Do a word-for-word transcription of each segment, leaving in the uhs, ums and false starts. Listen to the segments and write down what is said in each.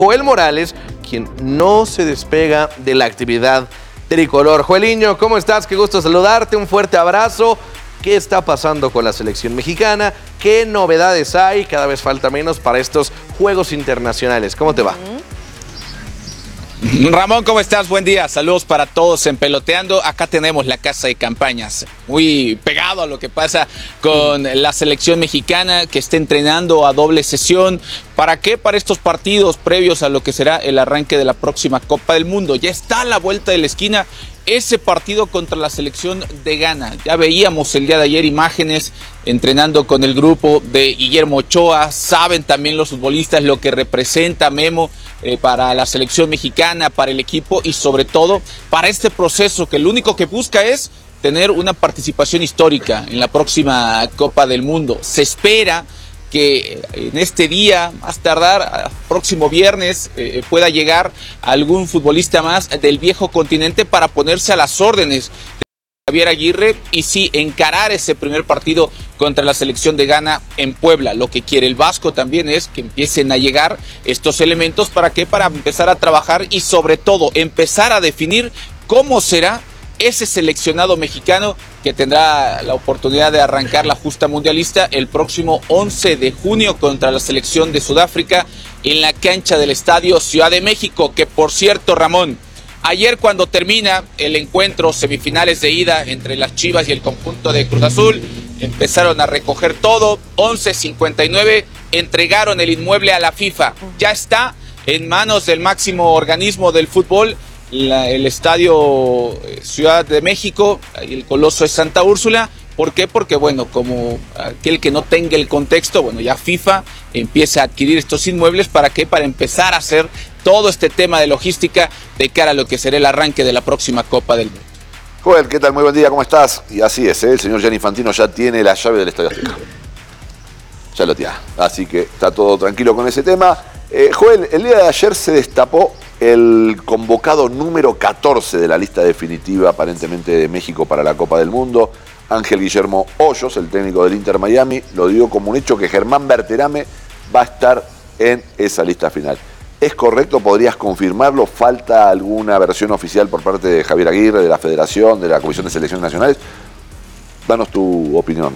Joel Morales, quien no se despega de la actividad tricolor. Joeliño, ¿cómo estás? Qué gusto saludarte, un fuerte abrazo. ¿Qué está pasando con la selección mexicana? ¿Qué novedades hay? Cada vez falta menos para estos Juegos Internacionales. ¿Cómo te va? Ramón, ¿cómo estás? Buen día. Saludos para todos en Peloteando. Acá tenemos la casa de campañas, muy pegado a lo que pasa con la selección mexicana, que está entrenando a doble sesión. ¿Para qué? Para estos partidos previos a lo que será el arranque de la próxima Copa del Mundo. Ya está a la vuelta de la esquina ese partido contra la selección de Ghana. Ya veíamos el día de ayer imágenes entrenando con el grupo de Guillermo Ochoa. Saben también los futbolistas lo que representa Memo eh, para la selección mexicana, para el equipo y sobre todo para este proceso que lo único que busca es tener una participación histórica en la próxima Copa del Mundo. Se espera que en este día, más tardar, próximo viernes, eh, pueda llegar algún futbolista más del viejo continente para ponerse a las órdenes de Javier Aguirre y sí, encarar ese primer partido contra la selección de Ghana en Puebla. Lo que quiere el Vasco también es que empiecen a llegar estos elementos. ¿Para qué? Para empezar a trabajar y sobre todo empezar a definir cómo será ese seleccionado mexicano que tendrá la oportunidad de arrancar la justa mundialista el próximo once de junio contra la selección de Sudáfrica en la cancha del Estadio Ciudad de México, que por cierto, Ramón, ayer cuando termina el encuentro semifinales de ida entre las Chivas y el conjunto de Cruz Azul, empezaron a recoger todo, once cincuenta y nueve, entregaron el inmueble a la FIFA. Ya está en manos del máximo organismo del fútbol, La, el Estadio Ciudad de México, el Coloso de Santa Úrsula. ¿Por qué? Porque, bueno, como aquel que no tenga el contexto, bueno, ya FIFA empieza a adquirir estos inmuebles. ¿Para qué? Para empezar a hacer todo este tema de logística de cara a lo que será el arranque de la próxima Copa del Mundo. Joel, ¿qué tal? Muy buen día, ¿cómo estás? Y así es, ¿eh? El señor Gianni Infantino ya tiene la llave del Estadio Azteca. Ya lo tiene, así que está todo tranquilo con ese tema. Eh, Joel, el día de ayer se destapó el convocado número catorce de la lista definitiva aparentemente de México para la Copa del Mundo. Ángel Guillermo Hoyos, el técnico del Inter Miami, lo dio como un hecho que Germán Berterame va a estar en esa lista final. ¿Es correcto? ¿Podrías confirmarlo? ¿Falta alguna versión oficial por parte de Javier Aguirre, de la Federación, de la Comisión de Selecciones Nacionales? Danos tu opinión.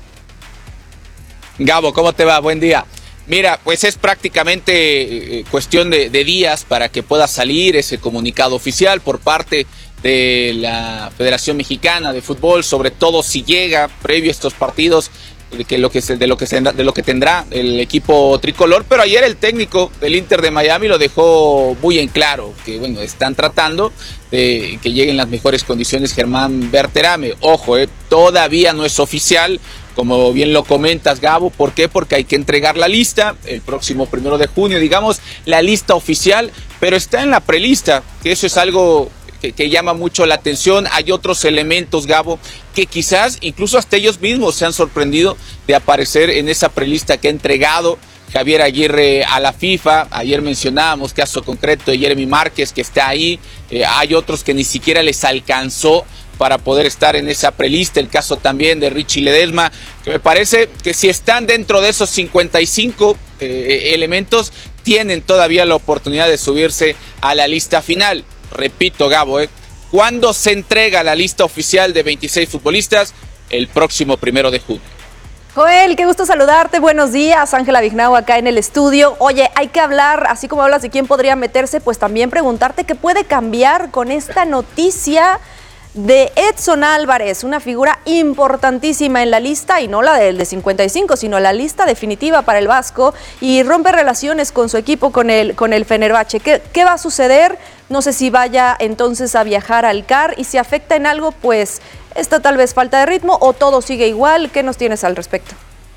Gabo, ¿cómo te va? Buen día. Mira, pues es prácticamente eh, cuestión de, de días para que pueda salir ese comunicado oficial por parte de la Federación Mexicana de Fútbol, sobre todo si llega previo a estos partidos, de, que lo que se, de, lo que se, de lo que tendrá el equipo tricolor. Pero ayer el técnico del Inter de Miami lo dejó muy en claro, que bueno, están tratando de que lleguen las mejores condiciones Germán Berterame. Ojo, eh, todavía no es oficial, como bien lo comentas, Gabo. ¿Por qué? Porque hay que entregar la lista el próximo primero de junio, digamos, la lista oficial, pero está en la prelista, que eso es algo que, que llama mucho la atención. Hay otros elementos, Gabo, que quizás incluso hasta ellos mismos se han sorprendido de aparecer en esa prelista que ha entregado Javier Aguirre a la FIFA. Ayer mencionábamos caso concreto de Jeremy Márquez, que está ahí. Eh, hay otros que ni siquiera les alcanzó para poder estar en esa prelista, el caso también de Richie Ledesma, que me parece que si están dentro de esos cincuenta y cinco eh, elementos, tienen todavía la oportunidad de subirse a la lista final. Repito, Gabo, ¿eh? ¿Cuándo se entrega la lista oficial de veintiséis futbolistas? El próximo primero de junio. Joel, qué gusto saludarte, buenos días, Ángela Vignau acá en el estudio. Oye, hay que hablar, así como hablas de quién podría meterse, pues también preguntarte qué puede cambiar con esta noticia de Edson Álvarez, una figura importantísima en la lista, y no la del de cincuenta y cinco, sino la lista definitiva para el Vasco, y rompe relaciones con su equipo, con el, con el Fenerbahce. ¿Qué, ¿Qué va a suceder? No sé si vaya entonces a viajar al C A R, y si afecta en algo, pues esta tal vez falta de ritmo, o todo sigue igual. ¿Qué nos tienes al respecto?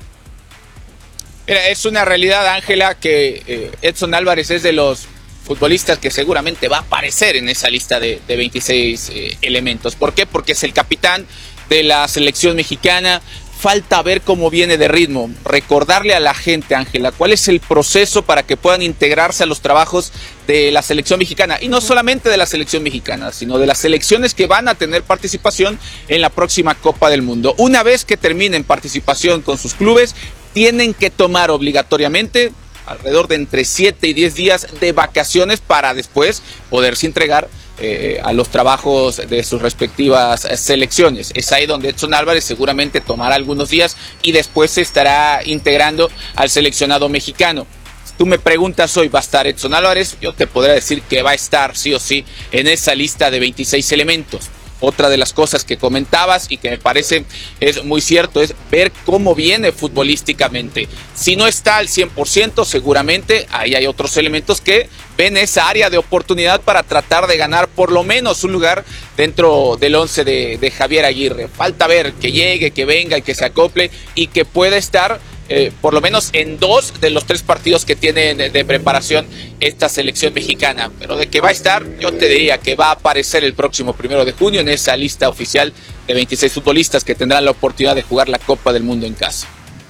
Mira, es una realidad, Ángela, que eh, Edson Álvarez es de los futbolistas que seguramente va a aparecer en esa lista de, de veintiséis eh, elementos. ¿Por qué? Porque es el capitán de la selección mexicana. Falta ver cómo viene de ritmo. Recordarle a la gente, Ángela, cuál es el proceso para que puedan integrarse a los trabajos de la selección mexicana. Y no solamente de la selección mexicana, sino de las selecciones que van a tener participación en la próxima Copa del Mundo. Una vez que terminen participación con sus clubes, tienen que tomar obligatoriamente alrededor de entre siete y diez días de vacaciones para después poderse entregar eh, a los trabajos de sus respectivas selecciones. Es ahí donde Edson Álvarez seguramente tomará algunos días y después se estará integrando al seleccionado mexicano. Si tú me preguntas hoy, ¿va a estar Edson Álvarez? Yo te podría decir que va a estar sí o sí en esa lista de veintiséis elementos. Otra de las cosas que comentabas y que me parece es muy cierto es ver cómo viene futbolísticamente. Si no está al cien por ciento, seguramente ahí hay otros elementos que ven esa área de oportunidad para tratar de ganar por lo menos un lugar dentro del once de, de Javier Aguirre. Falta ver que llegue, que venga y que se acople y que pueda estar Eh, por lo menos en dos de los tres partidos que tiene de, de preparación esta selección mexicana. Pero de que va a estar, yo te diría que va a aparecer el próximo primero de junio en esa lista oficial de veintiséis futbolistas que tendrán la oportunidad de jugar la Copa del Mundo en casa.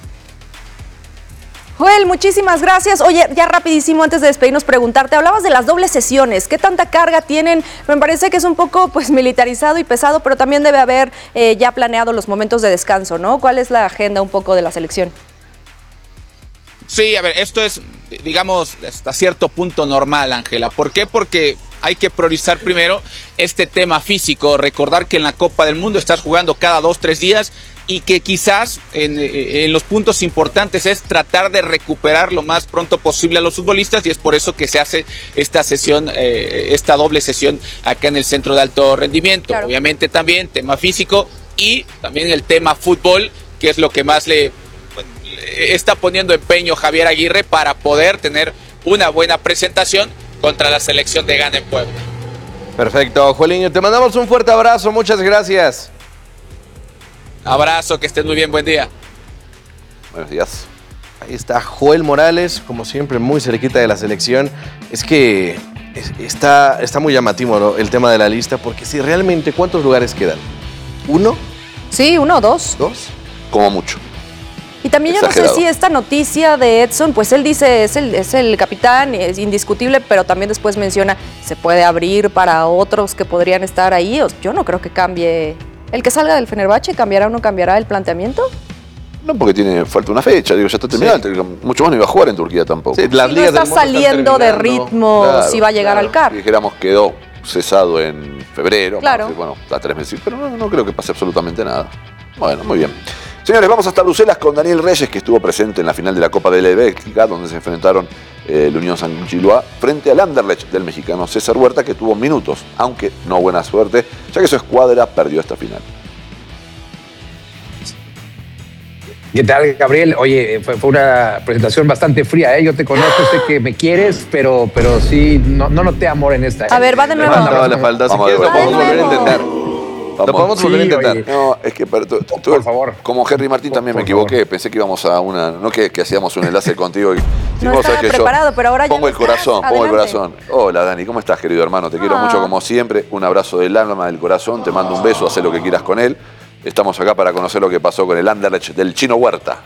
Joel, muchísimas gracias. Oye, ya rapidísimo antes de despedirnos, preguntarte, hablabas de las dobles sesiones, ¿qué tanta carga tienen? Me parece que es un poco pues militarizado y pesado, pero también debe haber eh, ya planeado los momentos de descanso, ¿no? ¿Cuál es la agenda un poco de la selección? Sí, a ver, esto es, digamos, hasta cierto punto normal, Ángela. ¿Por qué? Porque hay que priorizar primero este tema físico. Recordar que en la Copa del Mundo estás jugando cada dos, tres días y que quizás en, en los puntos importantes es tratar de recuperar lo más pronto posible a los futbolistas y es por eso que se hace esta sesión, eh, esta doble sesión acá en el Centro de Alto Rendimiento. Claro. Obviamente también tema físico y también el tema fútbol, que es lo que más le está poniendo empeño Javier Aguirre para poder tener una buena presentación contra la selección de Ghana en Puebla. Perfecto, Joeliño, te mandamos un fuerte abrazo, muchas gracias. Abrazo, que estés muy bien, buen día. Buenos días. Ahí está Joel Morales, como siempre, muy cerquita de la selección. Es que es, está, está muy llamativo, ¿no?, el tema de la lista, porque si realmente, ¿cuántos lugares quedan? ¿Uno? Sí, uno o dos. ¿Dos? Como mucho. Y también Exagerado. Yo no sé si esta noticia de Edson, pues él dice, es el, es el capitán, es indiscutible, pero también después menciona, se puede abrir para otros que podrían estar ahí. Yo no creo que cambie. ¿El que salga del Fenerbahce cambiará o no cambiará el planteamiento? No, porque tiene falta una fecha, digo, ya está terminado. Sí. Mucho más no iba a jugar en Turquía tampoco. Sí, las si ligas no está saliendo de ritmo, claro, si va a llegar claro. al C A R. Si dijéramos quedó cesado en febrero, claro. Marzo, bueno, a tres meses, pero no, no creo que pase absolutamente nada. Bueno, muy bien. Señores, vamos hasta Bruselas con Daniel Reyes, que estuvo presente en la final de la Copa de la Bélgica, donde se enfrentaron eh, el Unión Saint-Gilloise frente al Anderlecht del mexicano César Huerta, que tuvo minutos, aunque no buena suerte, ya que su escuadra perdió esta final. ¿Qué tal, Gabriel? Oye, fue, fue una presentación bastante fría, ¿eh? Yo te conozco, sé que me quieres, pero, pero sí, no, no noté amor en esta. A ver, va de nuevo. No, le falta. Si quieres, lo podemos volver a intentar. Lo podemos volver a intentar. Oye. No, es que pero, tú, tú, por favor. Como Henry Martín también por, me equivoqué. Favor. Pensé que íbamos a una. No que, que hacíamos un enlace contigo. Y, no estaba que preparado, yo pero ahora ya pongo el corazón, Adelante. pongo el corazón. Hola, Dani, ¿cómo estás, querido hermano? Te ah. quiero mucho como siempre. Un abrazo del alma, del corazón. Te mando un beso, haz lo que quieras con él. Estamos acá para conocer lo que pasó con el Anderlecht del Chino Huerta.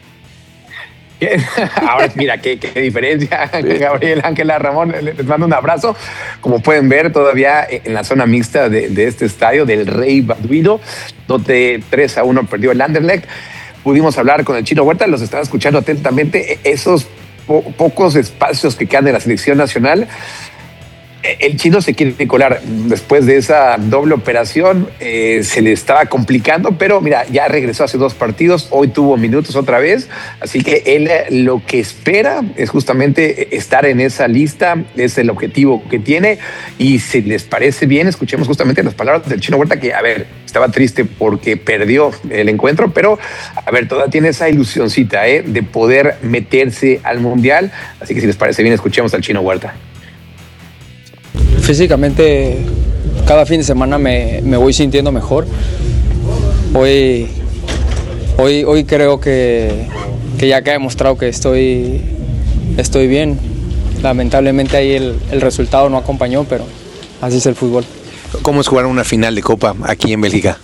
Ahora mira, qué, qué diferencia, sí. Gabriel, Ángela, Ramón, les mando un abrazo. Como pueden ver, todavía en la zona mixta de, de este estadio del Rey Baduido, donde tres a uno perdió el Anderlecht. Pudimos hablar con el Chino Huerta, los estaba escuchando atentamente. Esos po pocos espacios que quedan de la selección nacional, el Chino se quiere colar después de esa doble operación, eh, se le estaba complicando, pero mira, ya regresó hace dos partidos, hoy tuvo minutos otra vez, así que él lo que espera es justamente estar en esa lista, es el objetivo que tiene, y si les parece bien, escuchemos justamente las palabras del Chino Huerta, que a ver, estaba triste porque perdió el encuentro, pero a ver, todavía tiene esa ilusioncita ¿eh? de poder meterse al Mundial, así que si les parece bien, escuchemos al Chino Huerta. Físicamente cada fin de semana me, me voy sintiendo mejor. Hoy, hoy, hoy creo que, que ya que he demostrado que estoy, estoy bien. Lamentablemente ahí el, el resultado no acompañó, pero así es el fútbol. ¿Cómo es jugar una final de Copa aquí en Bélgica?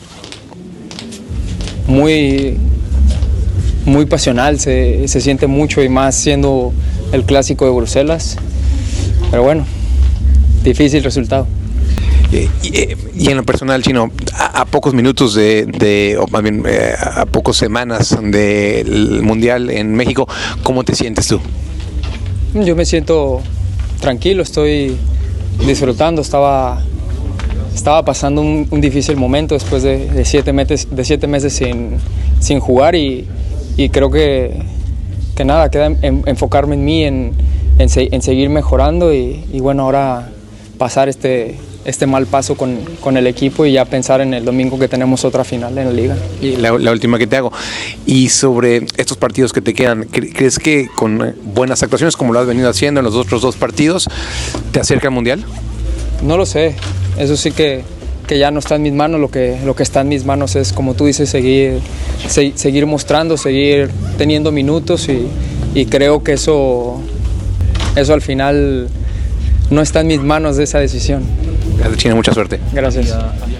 Muy, muy pasional, se, se siente mucho y más siendo el clásico de Bruselas. Pero bueno, difícil resultado. Y, y, y en lo personal, Chino, a, a pocos minutos de, de o más bien eh, a pocas semanas del Mundial en México, ¿cómo te sientes tú? Yo me siento tranquilo, estoy disfrutando, estaba, estaba pasando un, un difícil momento después de, de siete meses, de siete meses sin, sin jugar y, y creo que, que nada, queda en, enfocarme en mí, en, en, se, en seguir mejorando y, y bueno, ahora pasar este, este mal paso con, con el equipo y ya pensar en el domingo que tenemos otra final en la liga. Y la, la última que te hago, y sobre estos partidos que te quedan, ¿crees que con buenas actuaciones como lo has venido haciendo en los otros dos partidos te acerca al Mundial? No lo sé, eso sí que, que ya no está en mis manos, lo que, lo que está en mis manos es, como tú dices, seguir, se, seguir mostrando, seguir teniendo minutos y, y creo que eso, eso al final no está en mis manos de esa decisión. Gracias, Chino, mucha suerte. Gracias.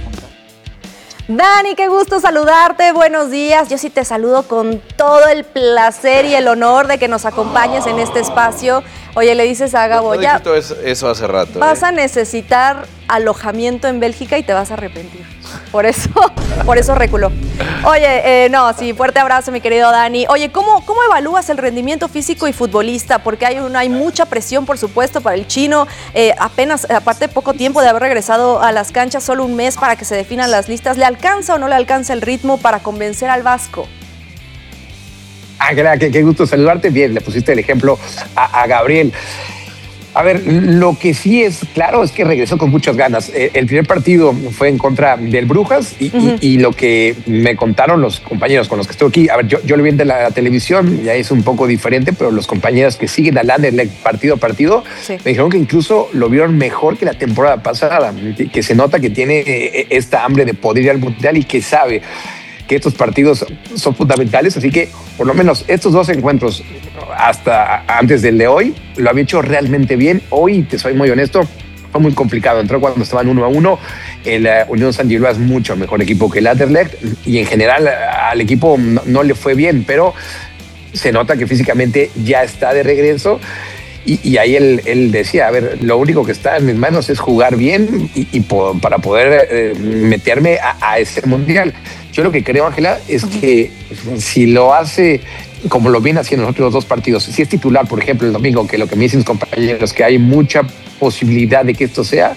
Dani, qué gusto saludarte, buenos días. Yo sí te saludo con todo el placer y el honor de que nos acompañes en este espacio. Oye, le dices a Gabo, no, no ya eso, eso hace rato. Vas eh. a necesitar alojamiento en Bélgica y te vas a arrepentir. Por eso, por eso reculó. Oye, eh, no, sí, fuerte abrazo, mi querido Dani. Oye, ¿cómo, cómo evalúas el rendimiento físico y futbolista? Porque hay, una, hay mucha presión, por supuesto, para el chino. Eh, apenas, aparte, poco tiempo de haber regresado a las canchas, solo un mes para que se definan las listas. ¿Le alcanza o no le alcanza el ritmo para convencer al vasco? Ángela, qué, qué gusto saludarte. Bien, le pusiste el ejemplo a, a Gabriel. A ver, lo que sí es claro es que regresó con muchas ganas. El primer partido fue en contra del Brujas y, uh-huh. y, y lo que me contaron los compañeros con los que estoy aquí, a ver, yo, yo lo vi de la televisión, ya es un poco diferente, pero los compañeros que siguen al Anderlecht partido a partido, sí. me dijeron que incluso lo vieron mejor que la temporada pasada, que, que se nota que tiene esta hambre de poder ir al Mundial y que sabe que estos partidos son fundamentales, así que por lo menos estos dos encuentros hasta antes del de hoy lo había hecho realmente bien. Hoy, te soy muy honesto, fue muy complicado. Entró cuando estaban uno a uno. El uh, Unión San Gilloa es mucho mejor equipo que el Anderlecht y en general al equipo no, no le fue bien, pero se nota que físicamente ya está de regreso. Y, y ahí él, él decía, a ver, lo único que está en mis manos es jugar bien y, y po- para poder eh, meterme a, a ese mundial. Yo lo que creo, Ángela, es que si lo hace como lo viene haciendo en los otros dos partidos, si es titular, por ejemplo, el domingo, que lo que me dicen mis compañeros, que hay mucha posibilidad de que esto sea,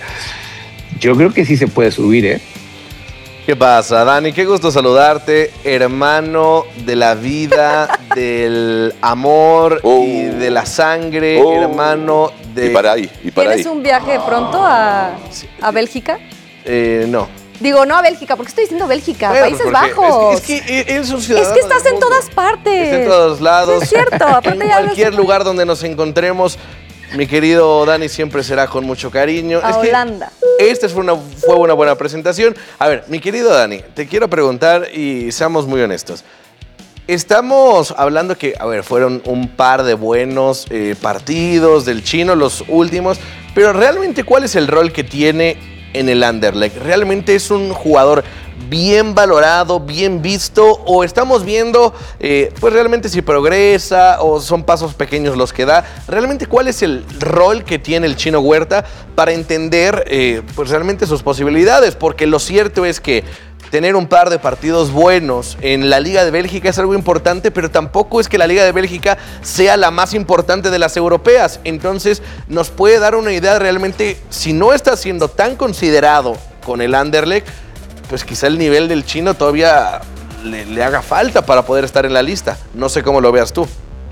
yo creo que sí se puede subir, ¿eh? ¿Qué pasa, Dani? Qué gusto saludarte, hermano de la vida, del amor oh. y de la sangre, oh. hermano de... Y para ahí, y para ¿Tienes ahí. un viaje pronto a, a Bélgica? Eh, no. Digo, no a Bélgica, porque estoy diciendo Bélgica, bueno, Países Bajos. Es, es que es un ciudadano. Es que estás en todas partes. Está en todos lados. Sí, es cierto. Aparte en ya cualquier lugar donde nos encontremos, mi querido Dani siempre será con mucho cariño. A es Holanda. Que esta fue una, fue una buena presentación. A ver, mi querido Dani, te quiero preguntar y seamos muy honestos. Estamos hablando que, a ver, fueron un par de buenos eh, partidos del chino, los últimos, pero realmente, ¿cuál es el rol que tiene en el Anderlecht? ¿Realmente es un jugador bien valorado, bien visto, o estamos viendo eh, pues realmente si progresa o son pasos pequeños los que da? ¿Realmente cuál es el rol que tiene el Chino Huerta para entender eh, pues realmente sus posibilidades? Porque lo cierto es que tener un par de partidos buenos en la Liga de Bélgica es algo importante, pero tampoco es que la Liga de Bélgica sea la más importante de las europeas. Entonces nos puede dar una idea realmente, si no está siendo tan considerado con el Anderlecht, pues quizá el nivel del chino todavía le, le haga falta para poder estar en la lista. No sé cómo lo veas tú.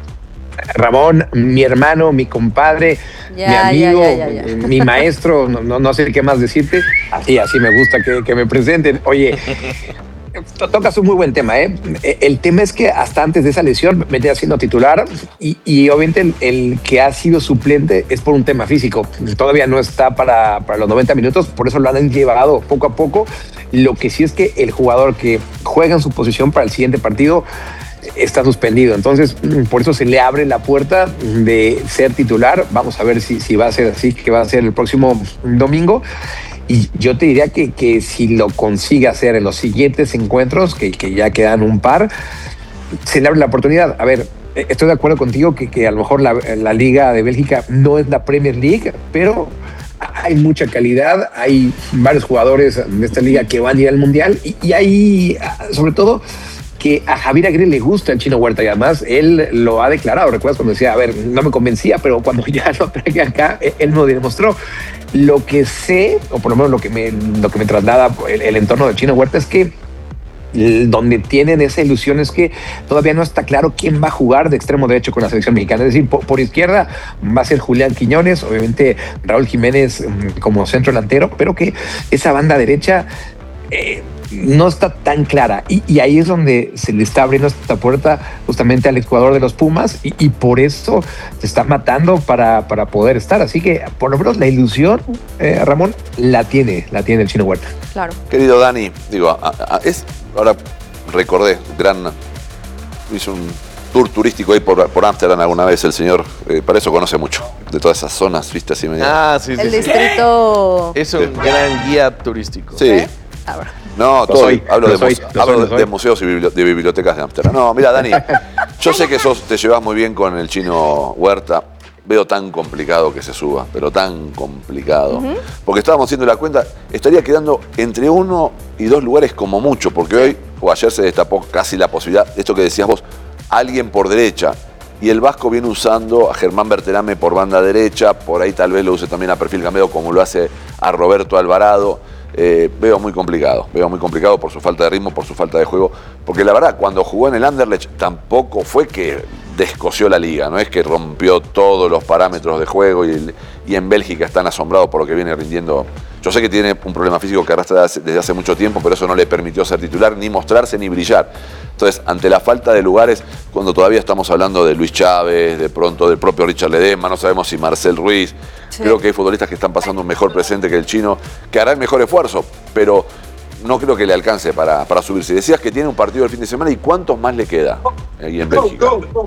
Ramón, mi hermano, mi compadre, ya, mi amigo, ya, ya, ya, ya. mi maestro, no, no, no sé qué más decirte. Así, así me gusta que, que me presenten. Oye, tocas un muy buen tema, ¿eh? El tema es que hasta antes de esa lesión me tenía siendo titular y, y obviamente el, el que ha sido suplente es por un tema físico. Todavía no está para, para los noventa minutos, por eso lo han llevado poco a poco. Lo que sí es que el jugador que juega en su posición para el siguiente partido está suspendido, entonces por eso se le abre la puerta de ser titular. Vamos a ver si, si va a ser así, que va a ser el próximo domingo. Y yo te diría que, que si lo consigue hacer en los siguientes encuentros, que, que ya quedan un par, se le abre la oportunidad. A ver, estoy de acuerdo contigo que, que a lo mejor la, la Liga de Bélgica no es la Premier League, pero hay mucha calidad, hay varios jugadores de esta liga que van a ir al Mundial y, y hay, sobre todo, que a Javier Aguirre le gusta el Chino Huerta y además él lo ha declarado. ¿Recuerdas cuando decía, a ver, no me convencía, pero cuando ya lo traje acá, él no demostró? Lo que sé, o por lo menos lo que me, lo que me traslada el, el entorno del Chino Huerta es que donde tienen esa ilusión es que todavía no está claro quién va a jugar de extremo derecho con la selección mexicana. Es decir, por, por izquierda va a ser Julián Quiñones, obviamente Raúl Jiménez como centro delantero, pero que esa banda derecha eh, no está tan clara y, y ahí es donde se le está abriendo esta puerta justamente al exjugador de los Pumas y, y por eso se está matando para, para poder estar. Así que por lo menos la ilusión, eh, Ramón, la tiene, la tiene el Chino Huerta. Claro. Querido Dani, digo, a, a, es, ahora recordé, gran, hizo un tour turístico ahí por, por Ámsterdam alguna vez el señor, eh, para eso conoce mucho, de todas esas zonas, viste, así medio. Ah, sí, sí. El sí. distrito... Es un Sí. gran guía turístico. Sí. ¿Eh? A ver. No, Lo todo. soy, hablo lo de, soy, muse- lo hablo soy, lo de- soy. de museos y, bibli- de bibliotecas de Ámsterdam. No, mira, Dani, yo sé que sos, te llevas muy bien con el Chino Huerta. Veo tan complicado que se suba, pero tan complicado. Uh-huh. Porque estábamos haciendo la cuenta, estaría quedando entre uno y dos lugares como mucho, porque hoy o ayer se destapó casi la posibilidad, esto que decías vos, alguien por derecha. Y el Vasco viene usando a Germán Berterame por banda derecha, por ahí tal vez lo use también a perfil cambiado como lo hace a Roberto Alvarado. Eh, veo muy complicado, veo muy complicado por su falta de ritmo, por su falta de juego, porque la verdad, cuando jugó en el Anderlecht tampoco fue que descosió la liga, no es que rompió todos los parámetros de juego y, y en Bélgica están asombrados por lo que viene rindiendo. Yo sé que tiene un problema físico que arrastra desde hace mucho tiempo, pero eso no le permitió ser titular, ni mostrarse, ni brillar. Entonces, ante la falta de lugares, cuando todavía estamos hablando de Luis Chávez, de pronto del propio Richard Ledesma, no sabemos si Marcel Ruiz, sí. Creo que hay futbolistas que están pasando un mejor presente que el Chino, que hará el mejor esfuerzo, pero no creo que le alcance para, para subirse. Decías que tiene un partido el fin de semana, ¿y cuántos más le queda ahí en Bélgica?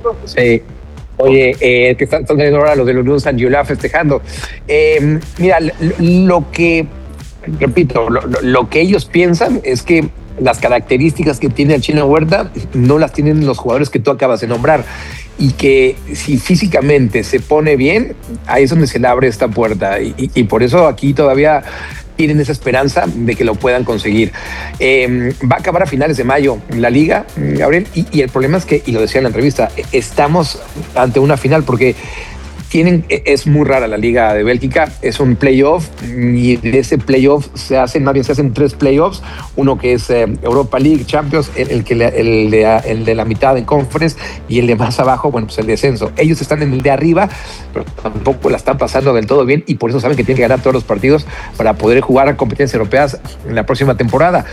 Sí. Oye, eh, que están, están teniendo ahora los de la Unión San Gilá festejando. Eh, mira, lo, lo que, repito, lo, lo que ellos piensan es que las características que tiene el Chino Huerta no las tienen los jugadores que tú acabas de nombrar y que si físicamente se pone bien, ahí es donde se le abre esta puerta y, y, y por eso aquí todavía tienen esa esperanza de que lo puedan conseguir. Eh, va a acabar a finales de mayo la liga, Gabriel, y, y el problema es que, y lo decía en la entrevista, estamos ante una final porque tienen, es muy rara la liga de Bélgica, es un playoff y de ese playoff se hacen, más bien se hacen tres playoffs, uno que es eh, Europa League, Champions, el, el, que le, el, de, el de la mitad en Conference y el de más abajo, bueno, pues el descenso. Ellos están en el de arriba, pero tampoco la están pasando del todo bien y por eso saben que tienen que ganar todos los partidos para poder jugar a competencias europeas en la próxima temporada.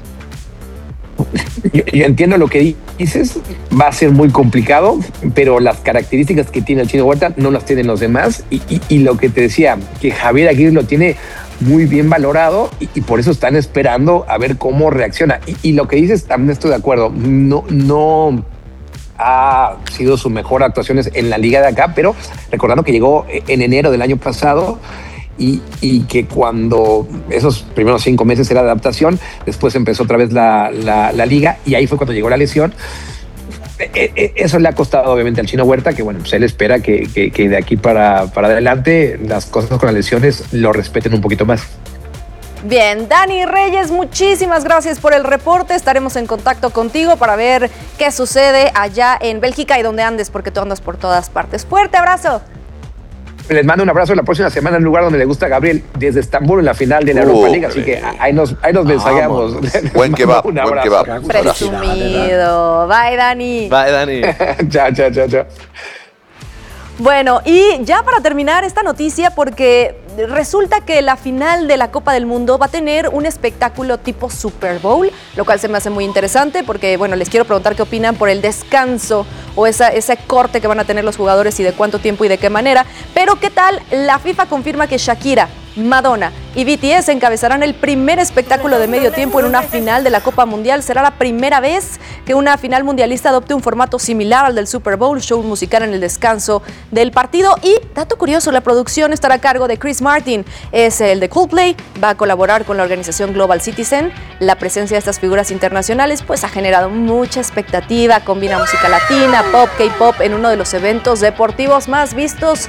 Yo, yo entiendo lo que dices, va a ser muy complicado, pero las características que tiene el Chino Huerta no las tienen los demás y, y, y lo que te decía, que Javier Aguirre lo tiene muy bien valorado y, y por eso están esperando a ver cómo reacciona. Y, y lo que dices, también estoy de acuerdo, no, no ha sido su mejor actuaciones en la liga de acá, pero recordando que llegó en enero del año pasado Y, y que cuando esos primeros cinco meses era de adaptación, después empezó otra vez la, la, la liga y ahí fue cuando llegó la lesión. Eso le ha costado obviamente al Chino Huerta, que bueno, pues él espera que, que, que de aquí para, para adelante las cosas con las lesiones lo respeten un poquito más. Bien, Dani Reyes, muchísimas gracias por el reporte. Estaremos en contacto contigo para ver qué sucede allá en Bélgica y donde andes, porque tú andas por todas partes. Fuerte abrazo. Les mando un abrazo la próxima semana en el lugar donde le gusta a Gabriel, desde Estambul en la final de la uh, Europa League, así que ahí nos, ahí nos mensajeamos. Buen kebab, buen kebab. Presumido. Bye, Dani. Bye, Dani. Chao, chao, chao, chao. Bueno, y ya para terminar esta noticia, porque resulta que la final de la Copa del Mundo va a tener un espectáculo tipo Super Bowl, lo cual se me hace muy interesante porque, bueno, les quiero preguntar qué opinan por el descanso o esa, ese corte que van a tener los jugadores y de cuánto tiempo y de qué manera. Pero, ¿qué tal? La FIFA confirma que Shakira, Madonna y B T S encabezarán el primer espectáculo de medio tiempo en una final de la Copa Mundial. Será la primera vez que una final mundialista adopte un formato similar al del Super Bowl, show musical en el descanso del partido. Y, dato curioso, la producción estará a cargo de Chris Martin, es el de Coldplay, va a colaborar con la organización Global Citizen. La presencia de estas figuras internacionales pues ha generado mucha expectativa, combina música latina, pop, K-pop en uno de los eventos deportivos más vistos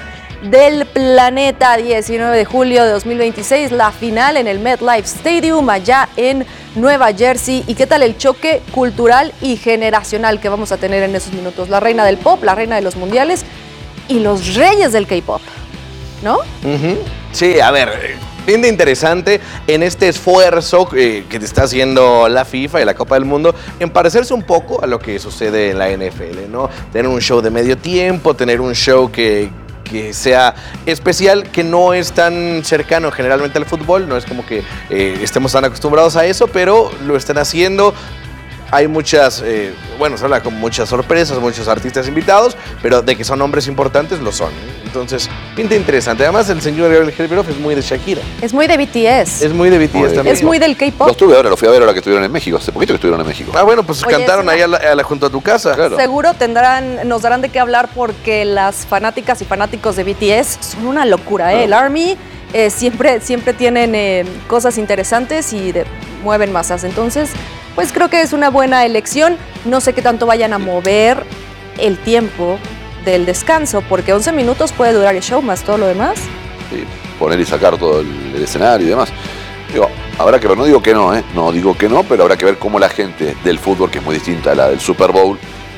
del planeta. diecinueve de julio de dos mil veintiséis, la final en el MetLife Stadium allá en Nueva Jersey. ¿Y qué tal el choque cultural y generacional que vamos a tener en esos minutos? La reina del pop, la reina de los mundiales y los reyes del K-pop, ¿no? Uh-huh. Sí, a ver, bien interesante en este esfuerzo eh, que te está haciendo la FIFA y la Copa del Mundo en parecerse un poco a lo que sucede en la N F L, ¿no? Tener un show de medio tiempo, tener un show que, que sea especial, que no es tan cercano generalmente al fútbol, no es como que eh, estemos tan acostumbrados a eso, pero lo están haciendo. Hay muchas, eh, bueno, se habla con muchas sorpresas, muchos artistas invitados, pero de que son hombres importantes, lo son. Entonces, pinta interesante. Además, el señor Gabriel Helberov es muy de Shakira. Es muy de B T S. Es muy de B T S Muy también. Es muy del K-pop. Los tuve ahora, los fui a ver ahora que estuvieron en México. Hace poquito que estuvieron en México. Ah, bueno, pues Oye, cantaron sí, ahí a la, a la- junto a tu casa. Claro. Seguro tendrán, nos darán de qué hablar porque las fanáticas y fanáticos de B T S son una locura, ¿eh? El ARMY eh, siempre, siempre tienen eh, cosas interesantes y de- mueven masas. Entonces, pues creo que es una buena elección. No sé qué tanto vayan a mover el tiempo del descanso, porque once minutos puede durar el show más todo lo demás. Sí, poner y sacar todo el, el escenario y demás. Digo, habrá que ver, no digo que no, ¿eh? No digo que no, pero habrá que ver cómo la gente del fútbol, que es muy distinta a la del Super Bowl,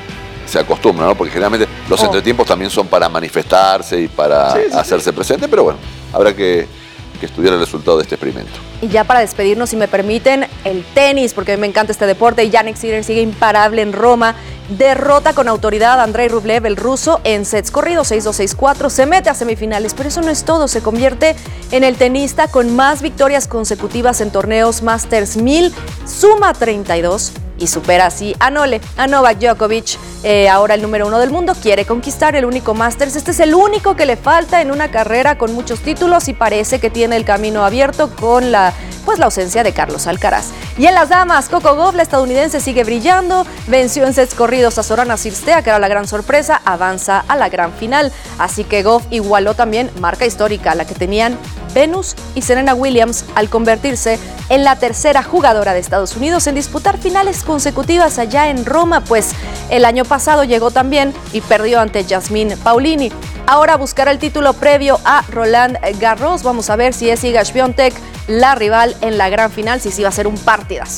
se acostumbra, ¿no? Porque generalmente los Oh. entretiempos también son para manifestarse y para Sí, sí, hacerse presente, pero bueno, habrá que, que estudiar el resultado de este experimento. Y ya para despedirnos, si me permiten, el tenis, porque a mí me encanta este deporte. Jannik Sinner sigue imparable en Roma. Derrota con autoridad a Andrei Rublev, el ruso, en sets corridos, seis dos, seis cuatro. Se mete a semifinales, pero eso no es todo. Se convierte en el tenista con más victorias consecutivas en torneos Masters mil. Suma treinta y dos y supera así a Nole, a Novak Djokovic, eh, ahora el número uno del mundo. Quiere conquistar el único Masters. Este es el único que le falta en una carrera con muchos títulos y parece que tiene el camino abierto con la, pues, la ausencia de Carlos Alcaraz. Y en las damas, Coco Gauff, la estadounidense, sigue brillando. Venció en sets corridos a Sorana Cirstea, que era la gran sorpresa. Avanza a la gran final. Así que Gauff igualó también marca histórica, la que tenían Venus y Serena Williams, al convertirse en la tercera jugadora de Estados Unidos en disputar finales consecutivas allá en Roma, pues el año pasado llegó también y perdió ante Yasmine Paolini. Ahora buscará el título previo a Roland Garros. Vamos a ver si es Iga Świątek la rival en la gran final, si sí va a ser un partidazo.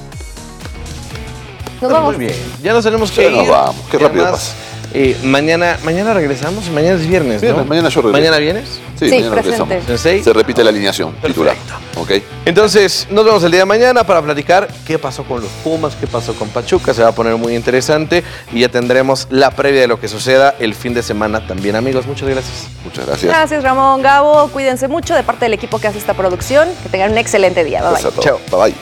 Nos vamos. Muy bien, ya nos tenemos Sí, que nos ir. vamos. Qué Y rápido además, eh, mañana, mañana regresamos, mañana es viernes, Viernes, ¿no? mañana yo regreso. ¿Mañana vienes? Sí, Sí, mañana presente. regresamos. ¿Sensei? Se repite la alineación titular. ¿Ok? Entonces, nos vemos el día de mañana para platicar qué pasó con los Pumas, qué pasó con Pachuca. Se va a poner muy interesante y ya tendremos la previa de lo que suceda el fin de semana también, amigos. Muchas gracias. Muchas gracias. Gracias, Ramón, Gabo. Cuídense mucho de parte del equipo que hace esta producción. Que tengan un excelente día. Bye, bye. Gracias a todos. Bye bye.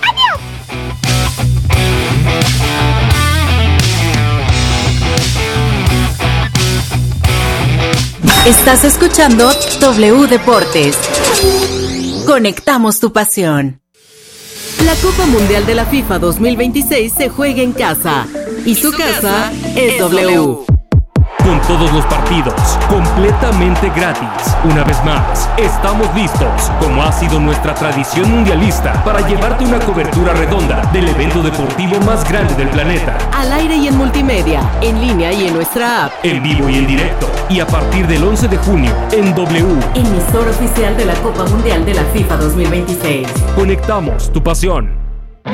Estás escuchando W Deportes. Conectamos tu pasión. La Copa Mundial de la FIFA dos mil veintiséis se juega en casa y su casa es W. Con todos los partidos completamente gratis. Una vez más, estamos listos, como ha sido nuestra tradición mundialista, para llevarte una cobertura redonda del evento deportivo más grande del planeta. Al aire y en multimedia, en línea y en nuestra app. En vivo y en directo. Y a partir del once de junio, en W. Emisor oficial de la Copa Mundial de la FIFA dos mil veintiséis. Conectamos tu pasión.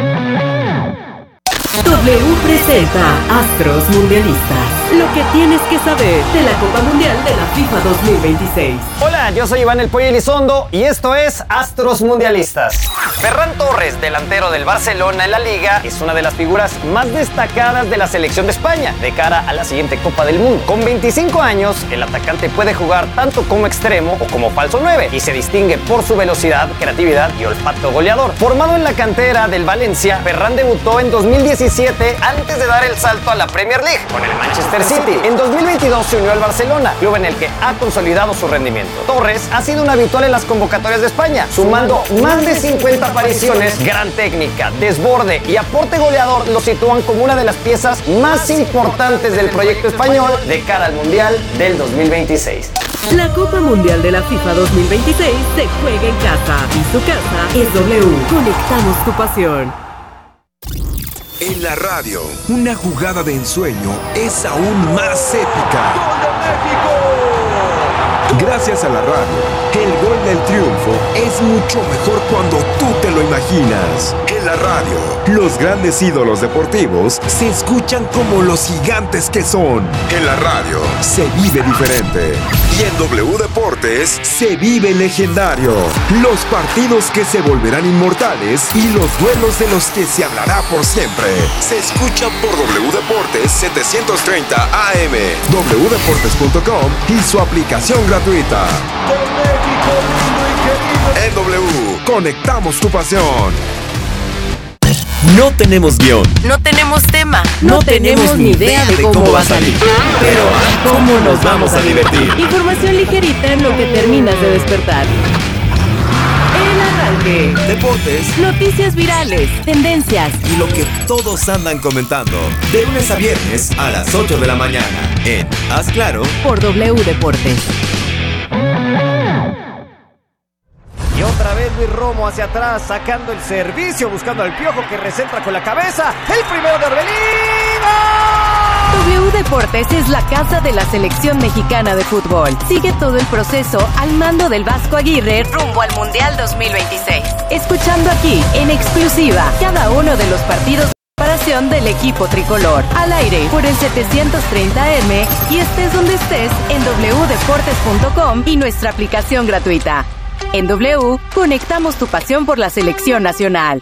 W presenta Astros Mundialistas. Lo que tienes que saber de la Copa Mundial de la FIFA dos mil veintiséis. Hola, yo soy Iván El Pollo Elizondo y esto es Astros Mundialistas. Ferran Torres, delantero del Barcelona en la Liga, es una de las figuras más destacadas de la selección de España de cara a la siguiente Copa del Mundo. Con veinticinco años, el atacante puede jugar tanto como extremo o como falso nueve y se distingue por su velocidad, creatividad y olfato goleador. Formado en la cantera del Valencia, Ferran debutó en dos mil diecisiete antes de dar el salto a la Premier League con el Manchester City. En dos mil veintidós se unió al Barcelona, club en el que ha consolidado su rendimiento. Torres ha sido un habitual en las convocatorias de España, sumando más de cincuenta apariciones. Gran técnica, desborde y aporte goleador lo sitúan como una de las piezas más importantes del proyecto español de cara al Mundial del dos mil veintiséis. La Copa Mundial de la FIFA dos mil veintiséis se juega en casa y su casa es W. Conectamos tu pasión. En la radio, una jugada de ensueño es aún más épica. ¡Gol de México! Gracias a la radio, el gol del triunfo es mucho mejor cuando tú te lo imaginas. En la radio, los grandes ídolos deportivos se escuchan como los gigantes que son. En la radio, se vive diferente. Y en W Deportes, se vive legendario. Los partidos que se volverán inmortales y los duelos de los que se hablará por siempre. Se escucha por W Deportes setecientos treinta A M, w deportes punto com y su aplicación gratuita. En W, conectamos tu pasión. No tenemos guión. No tenemos tema. No, no tenemos ni idea de cómo va a salir. Pero ¿cómo nos vamos a divertir? Información ligerita en lo que terminas de despertar. El arranque. Deportes. Noticias virales. Tendencias. Y lo que todos andan comentando. De lunes a viernes a las ocho de la mañana. En Haz Claro. Por W Deportes. Y otra vez Luis Romo hacia atrás, sacando el servicio, buscando al Piojo que recentra con la cabeza. El primero de Orbelín. W Deportes es la casa de la selección mexicana de fútbol. Sigue todo el proceso al mando del Vasco Aguirre rumbo al Mundial dos mil veintiséis. Escuchando aquí, en exclusiva, cada uno de los partidos de preparación del equipo tricolor. Al aire, por el setecientos treinta A M y estés donde estés en w deportes punto com y nuestra aplicación gratuita. En W, conectamos tu pasión por la selección nacional.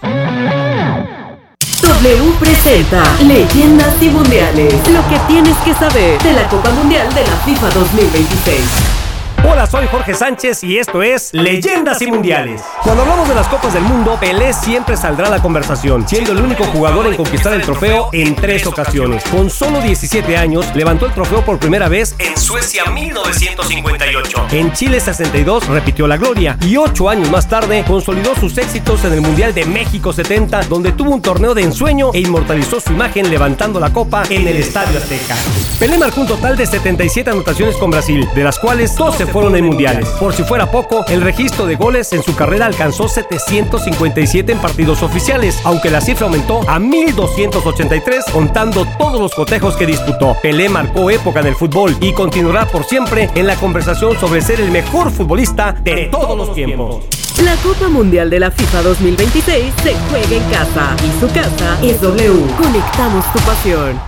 W presenta Leyendas y Mundiales. Lo que tienes que saber de la Copa Mundial de la FIFA dos mil veintiséis. Hola, soy Jorge Sánchez y esto es Leyendas y Mundiales. Cuando hablamos de las Copas del Mundo, Pelé siempre saldrá a la conversación, siendo el único jugador en conquistar el trofeo en tres ocasiones. Con solo diecisiete años, levantó el trofeo por primera vez en Suecia mil novecientos cincuenta y ocho. En Chile sesenta y dos repitió la gloria y ocho años más tarde consolidó sus éxitos en el Mundial de México setenta, donde tuvo un torneo de ensueño e inmortalizó su imagen levantando la copa en el Estadio Azteca. Pelé marcó un total de setenta y siete anotaciones con Brasil, de las cuales doce fueron en mundiales. Por si fuera poco, el registro de goles en su carrera alcanzó setecientos cincuenta y siete en partidos oficiales, aunque la cifra aumentó a mil doscientos ochenta y tres contando todos los cotejos que disputó. Pelé marcó época en el fútbol y continuará por siempre en la conversación sobre ser el mejor futbolista de todos los tiempos. La Copa Mundial de la FIFA dos mil veintiséis se juega en casa y su casa es W. Conectamos tu pasión.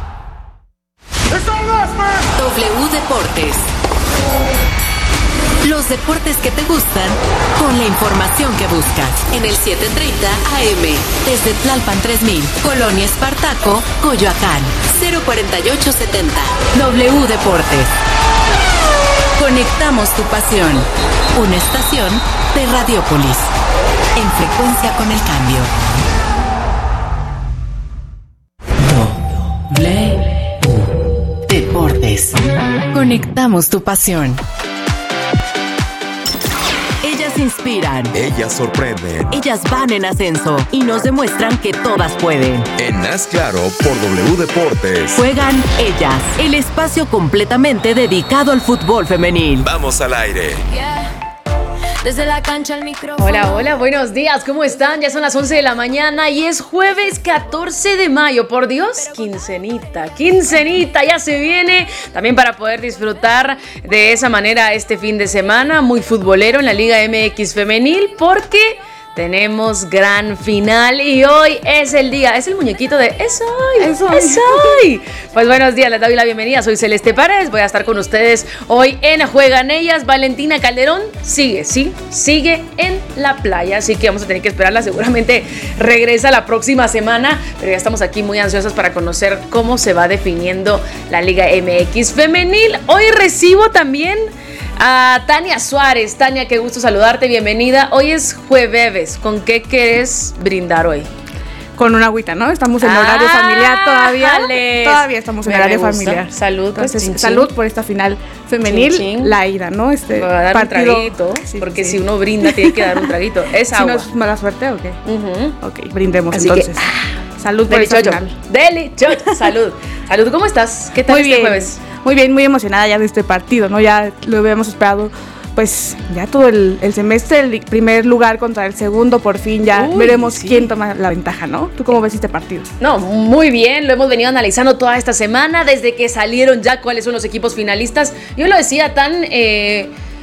W Deportes. Los deportes que te gustan con la información que buscas. En el setecientos treinta A M, desde Tlalpan tres mil, Colonia Espartaco, Coyoacán, cero cuarenta y ocho setenta. W Deportes. Conectamos tu pasión. Una estación de Radiópolis. En frecuencia con el cambio. W Deportes. Conectamos tu pasión. Ellas inspiran. Ellas sorprenden. Ellas van en ascenso y nos demuestran que todas pueden. En Haz Claro por W Deportes. Juegan ellas, el espacio completamente dedicado al fútbol femenil. Vamos al aire. Yeah. Desde la cancha al micrófono. Hola, hola, buenos días, ¿cómo están? Ya son las once de la mañana y es jueves catorce de mayo, por Dios, quincenita, quincenita, ya se viene, también para poder disfrutar de esa manera este fin de semana, muy futbolero en la Liga M X Femenil, porque tenemos gran final y hoy es el día, es el muñequito de Es hoy, es hoy, es hoy. Pues buenos días, les doy la bienvenida, soy Celeste Paredes, voy a estar con ustedes hoy en Juegan Ellas. Valentina Calderón sigue, sí, sigue en la playa, así que vamos a tener que esperarla, seguramente regresa la próxima semana, pero ya estamos aquí muy ansiosas para conocer cómo se va definiendo la Liga M X Femenil. Hoy recibo también a Tania Suárez. Tania, qué gusto saludarte, bienvenida. Hoy es jueves, ¿con qué quieres brindar hoy? Con una agüita, ¿no? Estamos en ah, horario familiar todavía. Jales. Todavía estamos en horario familiar. Salud, entonces, pues, chin, salud chin. por esta final femenil, chin, chin. La ida, ¿no? Este Me va a dar partido, un traguito, sí, porque sí. si uno brinda tiene que dar un traguito. Es si agua. ¿No es mala suerte o qué? Uh-huh. Ok, brindemos así entonces. Que, ah, salud por esta final. Delicioso. Salud. Salud, ¿cómo estás? ¿Qué tal muy este bien, jueves? Muy bien, muy emocionada ya de este partido, ¿no? Ya lo habíamos esperado. Pues ya todo el, el semestre, el primer lugar contra el segundo, por fin ya Uy, veremos sí. quién toma la ventaja, ¿no? ¿Tú cómo ves este partido? No, muy bien, lo hemos venido analizando toda esta semana, desde que salieron ya cuáles son los equipos finalistas. Yo lo decía tan... Eh,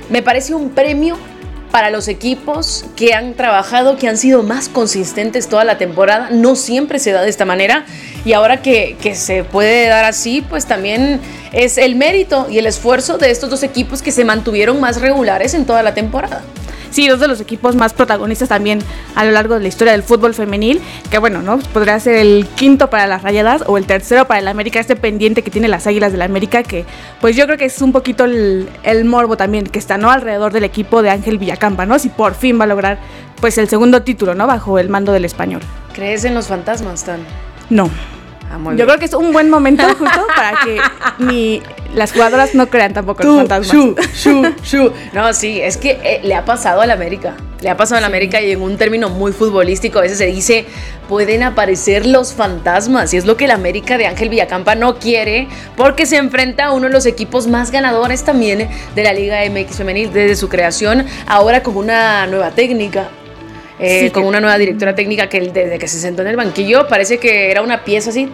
me parece un premio para los equipos que han trabajado, que han sido más consistentes toda la temporada. No siempre se da de esta manera, y ahora que, que se puede dar así, pues también es el mérito y el esfuerzo de estos dos equipos que se mantuvieron más regulares en toda la temporada. Sí, dos de los equipos más protagonistas también a lo largo de la historia del fútbol femenil, que bueno, ¿no? Podría ser el quinto para las Rayadas o el tercero para el América, este pendiente que tiene las Águilas del América, que pues yo creo que es un poquito el, el morbo también que está, ¿no? Alrededor del equipo de Ángel Villacampa, ¿no? Si por fin va a lograr pues el segundo título, ¿no? Bajo el mando del español. ¿Crees en los fantasmas, Tan? No. Ah, yo bien. Creo que es un buen momento justo para que ni las jugadoras no crean tampoco en los fantasmas. Shu, shu, shu. No, sí, es que eh, le ha pasado al América. Le ha pasado al América, y en un término muy futbolístico a veces se dice, pueden aparecer los fantasmas. Y es lo que el América de Ángel Villacampa no quiere, porque se enfrenta a uno de los equipos más ganadores también de la Liga M X Femenil desde su creación, ahora con una nueva técnica. Eh, sí, con que... una nueva directora técnica que desde que se sentó en el banquillo parece que era una pieza así.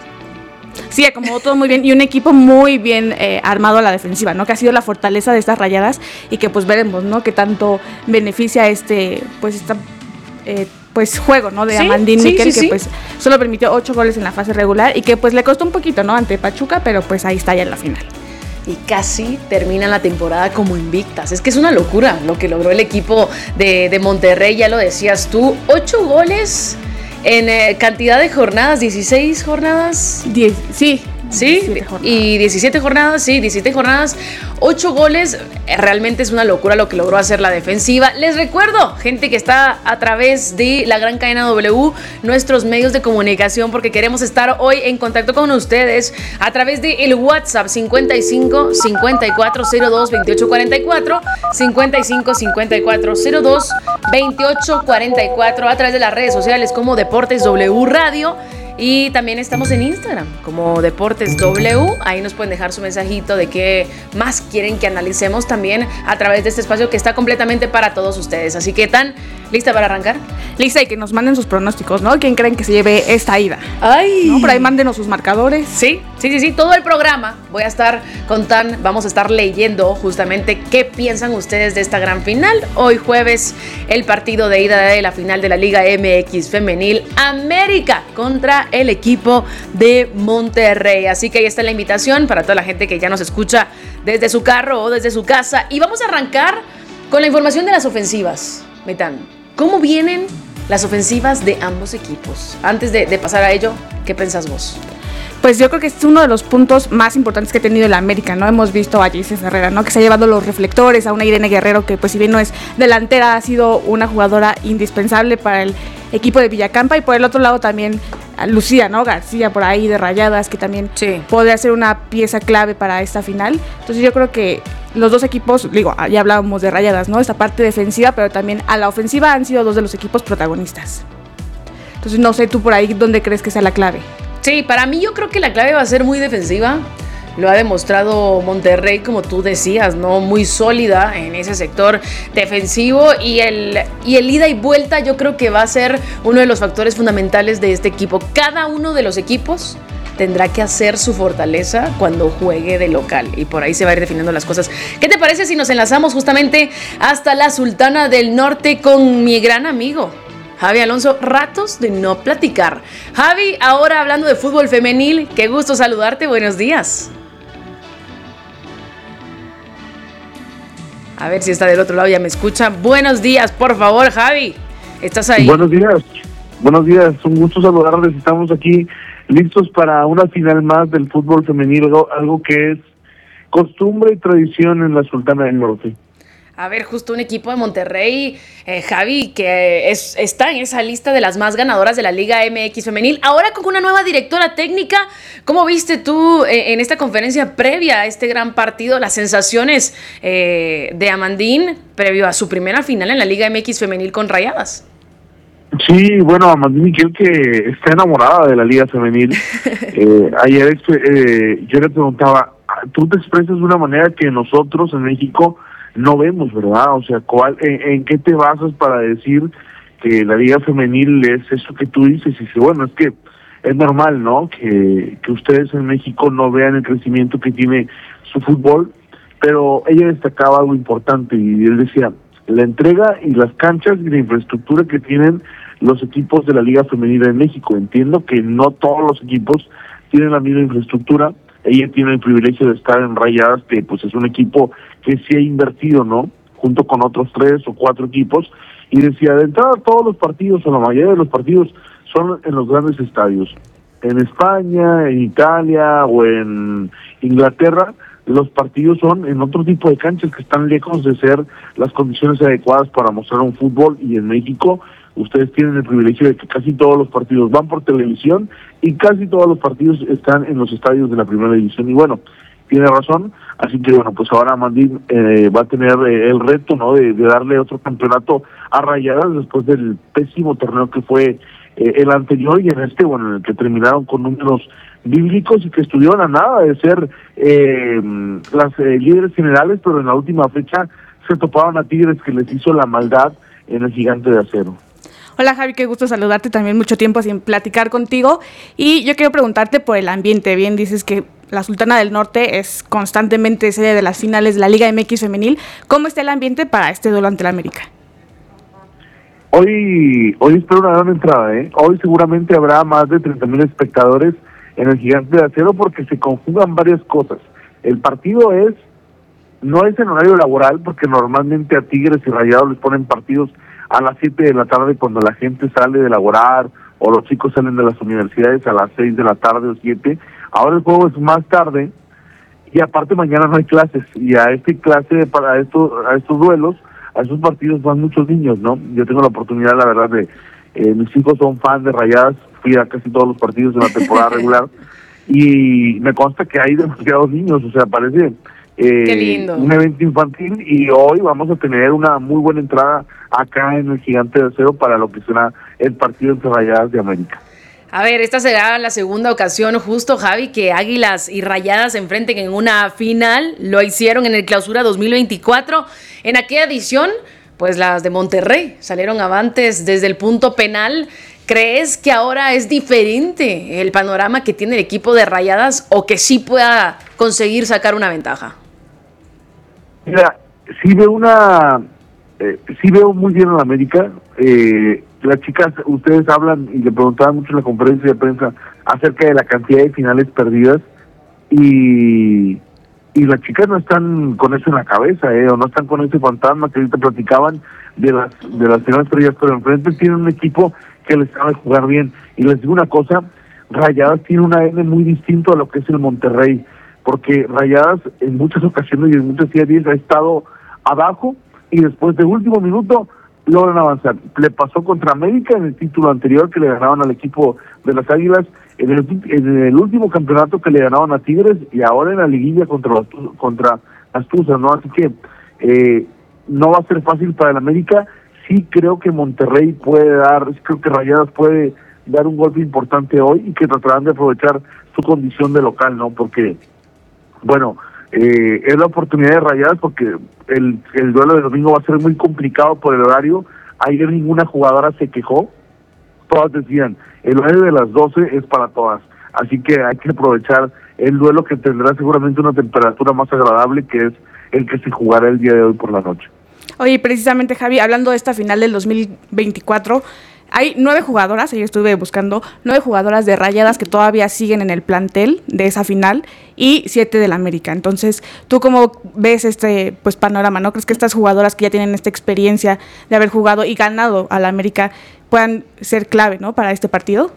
Sí, acomodó todo muy bien, y un equipo muy bien eh, armado a la defensiva, ¿no? Que ha sido la fortaleza de estas Rayadas, y que pues veremos, ¿no? Que tanto beneficia este, pues esta, eh, pues juego, ¿no? De ¿Sí? Amandine sí, Miquel, sí, que sí. pues solo permitió ocho goles en la fase regular, y que pues le costó un poquito, ¿no? Ante Pachuca, pero pues ahí está ya en la final. Y casi terminan la temporada como invictas. Es que es una locura lo que logró el equipo de, de Monterrey, ya lo decías tú, ocho goles en eh, cantidad de jornadas, dieciséis jornadas. diez, sí. Sí, y diecisiete jornadas, sí, diecisiete jornadas, ocho goles, realmente es una locura lo que logró hacer la defensiva. Les recuerdo, gente que está a través de la gran cadena W, nuestros medios de comunicación, porque queremos estar hoy en contacto con ustedes a través de el WhatsApp cincuenta y cinco, cincuenta y cuatro, cero dos, veintiocho cuarenta y cuatro, cincuenta y cinco, cincuenta y cuatro, cero dos, veintiocho cuarenta y cuatro, a través de las redes sociales como Deportes W Radio. Y también estamos en Instagram como Deportes W. Ahí nos pueden dejar su mensajito de qué más quieren que analicemos también a través de este espacio que está completamente para todos ustedes. Así que, Tan, ¿lista para arrancar? Lista, y que nos manden sus pronósticos, ¿no? ¿Quién creen que se lleve esta ida? ¡Ay! ¿No? Por ahí mándenos sus marcadores. Sí, sí, sí, sí. Todo el programa voy a estar con Tan. Vamos a estar leyendo justamente qué piensan ustedes de esta gran final. Hoy jueves, el partido de ida de la final de la Liga M X Femenil, América contra el equipo de Monterrey. Así que ahí está la invitación para toda la gente que ya nos escucha desde su carro o desde su casa. Y vamos a arrancar con la información de las ofensivas. Metan, ¿cómo vienen las ofensivas de ambos equipos? Antes de, de pasar a ello, ¿qué pensás vos? Pues yo creo que es uno de los puntos más importantes que ha tenido el América, ¿no? Hemos visto a Giselle Herrera, ¿no? Que se ha llevado los reflectores, a una Irene Guerrero que pues si bien no es delantera, ha sido una jugadora indispensable para el equipo de Villacampa, y por el otro lado también a Lucía, ¿no? García por ahí de Rayadas, que también sí. podría ser una pieza clave para esta final. Entonces yo creo que los dos equipos, digo, ya hablábamos de Rayadas, ¿no? Esta parte defensiva, pero también a la ofensiva han sido dos de los equipos protagonistas. Entonces no sé tú por ahí dónde crees que sea la clave. Sí, para mí yo creo que la clave va a ser muy defensiva. Lo ha demostrado Monterrey, como tú decías, ¿no? Muy sólida en ese sector defensivo, y el, y el ida y vuelta yo creo que va a ser uno de los factores fundamentales de este equipo. Cada uno de los equipos tendrá que hacer su fortaleza cuando juegue de local, y por ahí se va a ir definiendo las cosas. ¿Qué te parece si nos enlazamos justamente hasta la Sultana del Norte con mi gran amigo Javi Alonso? Ratos de no platicar. Javi, ahora hablando de fútbol femenil, qué gusto saludarte, buenos días. A ver si está del otro lado, ya me escucha. Buenos días, por favor, Javi. ¿Estás ahí? Buenos días, buenos días, un gusto saludarles. Estamos aquí listos para una final más del fútbol femenil, algo, algo que es costumbre y tradición en la Sultana del Norte. A ver, justo un equipo de Monterrey, eh, Javi, que es, está en esa lista de las más ganadoras de la Liga M X Femenil, ahora con una nueva directora técnica. ¿Cómo viste tú eh, en esta conferencia previa a este gran partido las sensaciones eh, de Amandine previo a su primera final en la Liga M X Femenil con Rayadas? Sí, bueno, Amandine Miquel, que está enamorada de la Liga Femenil. eh, ayer eh, yo le preguntaba, tú te expresas de una manera que nosotros en México no vemos, ¿verdad? O sea, ¿cuál, en, ¿en qué te basas para decir que la Liga Femenil es eso que tú dices? Y dice, bueno, es que es normal, ¿no? Que, que ustedes en México no vean el crecimiento que tiene su fútbol. pero ella destacaba algo importante y él decía, la entrega y las canchas y la infraestructura que tienen los equipos de la Liga Femenina de México. Entiendo que no todos los equipos tienen la misma infraestructura. Ella tiene el privilegio de estar en Rayadas, que pues es un equipo que sí ha invertido, ¿no? Junto con otros tres o cuatro equipos. Y decía, de entrada todos los partidos, o la mayoría de los partidos, son en los grandes estadios. En España, en Italia o en Inglaterra, los partidos son en otro tipo de canchas que están lejos de ser las condiciones adecuadas para mostrar un fútbol. Y en México ustedes tienen el privilegio de que casi todos los partidos van por televisión y casi todos los partidos están en los estadios de la primera división. Y bueno, tiene razón, así que bueno, pues ahora Mandín eh, va a tener eh, el reto, ¿no?, de, de darle otro campeonato a Rayadas después del pésimo torneo que fue eh, el anterior, y en este, bueno, en el que terminaron con números bíblicos y que estuvieron a nada de ser eh, las eh, líderes generales, pero en la última fecha se toparon a Tigres, que les hizo la maldad en el Gigante de Acero. Hola Javi, qué gusto saludarte, también mucho tiempo sin platicar contigo, y yo quiero preguntarte por el ambiente. Bien dices que la Sultana del Norte es constantemente sede de las finales de la Liga M X femenil. ¿Cómo está el ambiente para este duelo ante el América? Hoy hoy espero una gran entrada, ¿eh? Hoy seguramente habrá más de treinta mil espectadores en el Gigante de Acero, porque se conjugan varias cosas. El partido es no es en horario laboral, porque normalmente a Tigres y Rayados les ponen partidos a las siete de la tarde cuando la gente sale de laborar o los chicos salen de las universidades a las seis de la tarde o siete. Ahora el juego es más tarde y aparte mañana no hay clases, y a este clase, para estos, a estos duelos, a esos partidos van muchos niños, ¿no? Yo tengo la oportunidad, la verdad, de, eh, mis hijos son fans de Rayadas, fui a casi todos los partidos de la temporada regular y me consta que hay demasiados niños, o sea, parece eh, un evento infantil, y hoy vamos a tener una muy buena entrada acá en el Gigante de Acero para lo que será el partido entre Rayadas de América. A ver, esta será la segunda ocasión, justo, Javi, que Águilas y Rayadas se enfrenten en una final. Lo hicieron en el Clausura dos mil veinticuatro. En aquella edición, pues las de Monterrey salieron avantes desde el punto penal. ¿Crees que ahora es diferente el panorama que tiene el equipo de Rayadas, o que sí pueda conseguir sacar una ventaja? Mira, sí veo una... Eh, sí veo muy bien a la América. Eh, las chicas, ustedes hablan y le preguntaban mucho en la conferencia de prensa acerca de la cantidad de finales perdidas, y y las chicas no están con eso en la cabeza, eh, o no están con ese fantasma que ahorita platicaban de las de las finales perdidas, pero enfrente tienen un equipo que les sabe jugar bien. Y les digo una cosa, Rayadas tiene un A D N muy distinto a lo que es el Monterrey, porque Rayadas en muchas ocasiones y en muchas series ha estado abajo y después de último minuto logran avanzar. Le pasó contra América en el título anterior, que le ganaban al equipo de las Águilas, en el, en el último campeonato que le ganaban a Tigres, y ahora en la liguilla contra las, contra las Tuzas, ¿no? Así que eh, no va a ser fácil para el América. Sí creo que Monterrey puede dar, creo que Rayadas puede dar un golpe importante hoy, y que tratarán de aprovechar su condición de local, ¿no? Porque, bueno, Eh, es la oportunidad de Rayadas, porque el, el duelo de domingo va a ser muy complicado por el horario. Ayer ninguna jugadora se quejó, todas decían, el horario de las doce es para todas, así que hay que aprovechar el duelo, que tendrá seguramente una temperatura más agradable, que es el que se jugará el día de hoy por la noche. Oye, precisamente, Javi, hablando de esta final del dos mil veinticuatro, hay nueve jugadoras, yo estuve buscando, nueve jugadoras de Rayadas que todavía siguen en el plantel de esa final, y siete del América. Entonces, ¿tú cómo ves este pues panorama? ¿No crees que estas jugadoras que ya tienen esta experiencia de haber jugado y ganado al América puedan ser clave, ¿no, para este partido?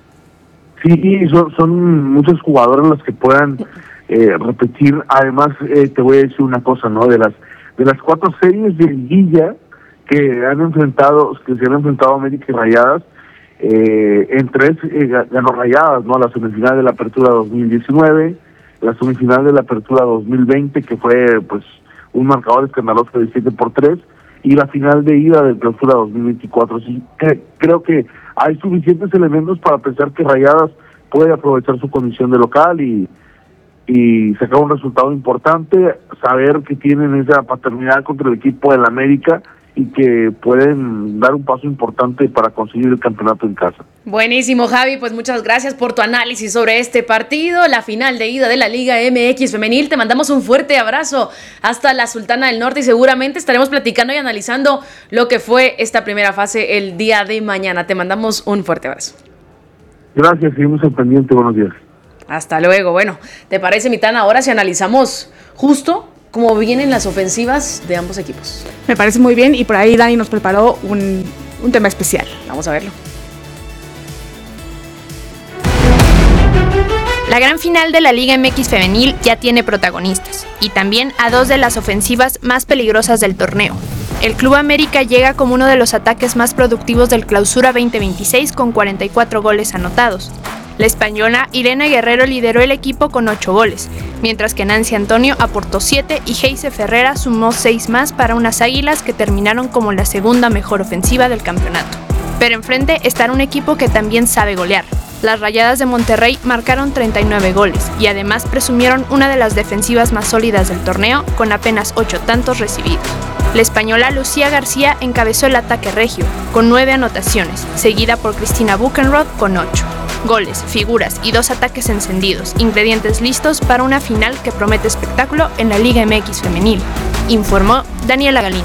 Sí, son, son muchas jugadoras las que puedan eh, repetir. Además, eh, te voy a decir una cosa, ¿no? De las de las cuatro series de liguilla que han enfrentado, que se han enfrentado América y Rayadas, eh, en tres eh, ganó Rayadas, ¿no? La semifinal de la Apertura dos mil diecinueve, la semifinal de la Apertura dos mil veinte, que fue pues un marcador escandaloso de siete por tres, y la final de ida del Clausura dos mil veinticuatro. Sí, que, creo que hay suficientes elementos para pensar que Rayadas puede aprovechar su condición de local y y sacar un resultado importante, saber que tienen esa paternidad contra el equipo del América, y que pueden dar un paso importante para conseguir el campeonato en casa. Buenísimo, Javi, pues muchas gracias por tu análisis sobre este partido, la final de ida de la Liga M X Femenil. Te mandamos un fuerte abrazo hasta la Sultana del Norte y seguramente estaremos platicando y analizando lo que fue esta primera fase el día de mañana. Te mandamos un fuerte abrazo. Gracias, seguimos al pendiente, buenos días. Hasta luego. Bueno, ¿te parece, Mitán, ahora si analizamos justo cómo vienen las ofensivas de ambos equipos? Me parece muy bien y por ahí Dani nos preparó un, un tema especial. Vamos a verlo. La gran final de la Liga M X Femenil ya tiene protagonistas y también a dos de las ofensivas más peligrosas del torneo. El Club América llega como uno de los ataques más productivos del Clausura veinte veintiséis con cuarenta y cuatro goles anotados. La española Irene Guerrero lideró el equipo con ocho goles, mientras que Nancy Antonio aportó siete y Heise Ferreira sumó seis más para unas Águilas que terminaron como la segunda mejor ofensiva del campeonato. Pero enfrente estará un equipo que también sabe golear. Las Rayadas de Monterrey marcaron treinta y nueve goles y además presumieron una de las defensivas más sólidas del torneo con apenas ocho tantos recibidos. La española Lucía García encabezó el ataque regio con nueve anotaciones, seguida por Cristina Buchenroth con ocho. Goles, figuras y dos ataques encendidos, ingredientes listos para una final que promete espectáculo en la Liga M X Femenil, informó Daniela Galindo.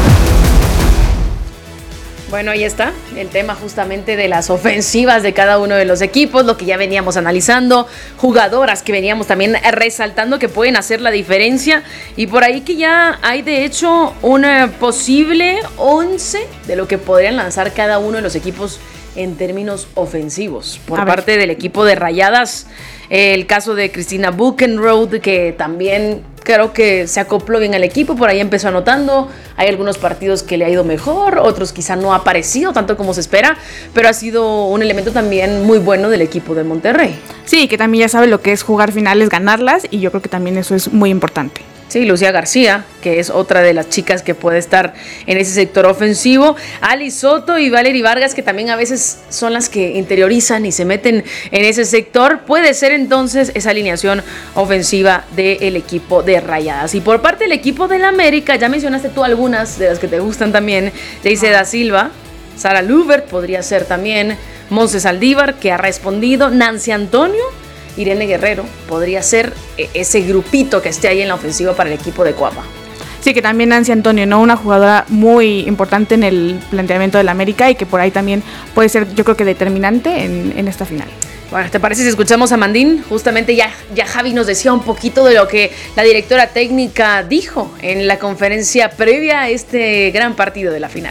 Bueno, ahí está el tema justamente de las ofensivas de cada uno de los equipos, lo que ya veníamos analizando, jugadoras que veníamos también resaltando que pueden hacer la diferencia y por ahí que ya hay de hecho un posible once de lo que podrían lanzar cada uno de los equipos en términos ofensivos. Por parte del equipo de Rayadas, el caso de Cristina Buchenroth, que también creo que se acopló bien al equipo, por ahí empezó anotando. Hay algunos partidos que le ha ido mejor, otros quizá no ha aparecido tanto como se espera, pero ha sido un elemento también muy bueno del equipo de Monterrey. Sí, que también ya sabe lo que es jugar finales, ganarlas, y yo creo que también eso es muy importante. Sí, Lucía García, que es otra de las chicas que puede estar en ese sector ofensivo. Ali Soto y Valery Vargas, que también a veces son las que interiorizan y se meten en ese sector. Puede ser entonces esa alineación ofensiva del equipo de Rayadas. Y por parte del equipo del América, ya mencionaste tú algunas de las que te gustan también. Deise da Silva, Sara Lubert podría ser también, Monse Saldívar, que ha respondido, Nancy Antonio, Irene Guerrero, podría ser ese grupito que esté ahí en la ofensiva para el equipo de Coapa. Sí, que también Nancy Antonio, ¿no? Una jugadora muy importante en el planteamiento del América y que por ahí también puede ser, yo creo que determinante en, en esta final. Bueno, ¿te parece si escuchamos a Mandín? Justamente ya, ya Javi nos decía un poquito de lo que la directora técnica dijo en la conferencia previa a este gran partido de la final.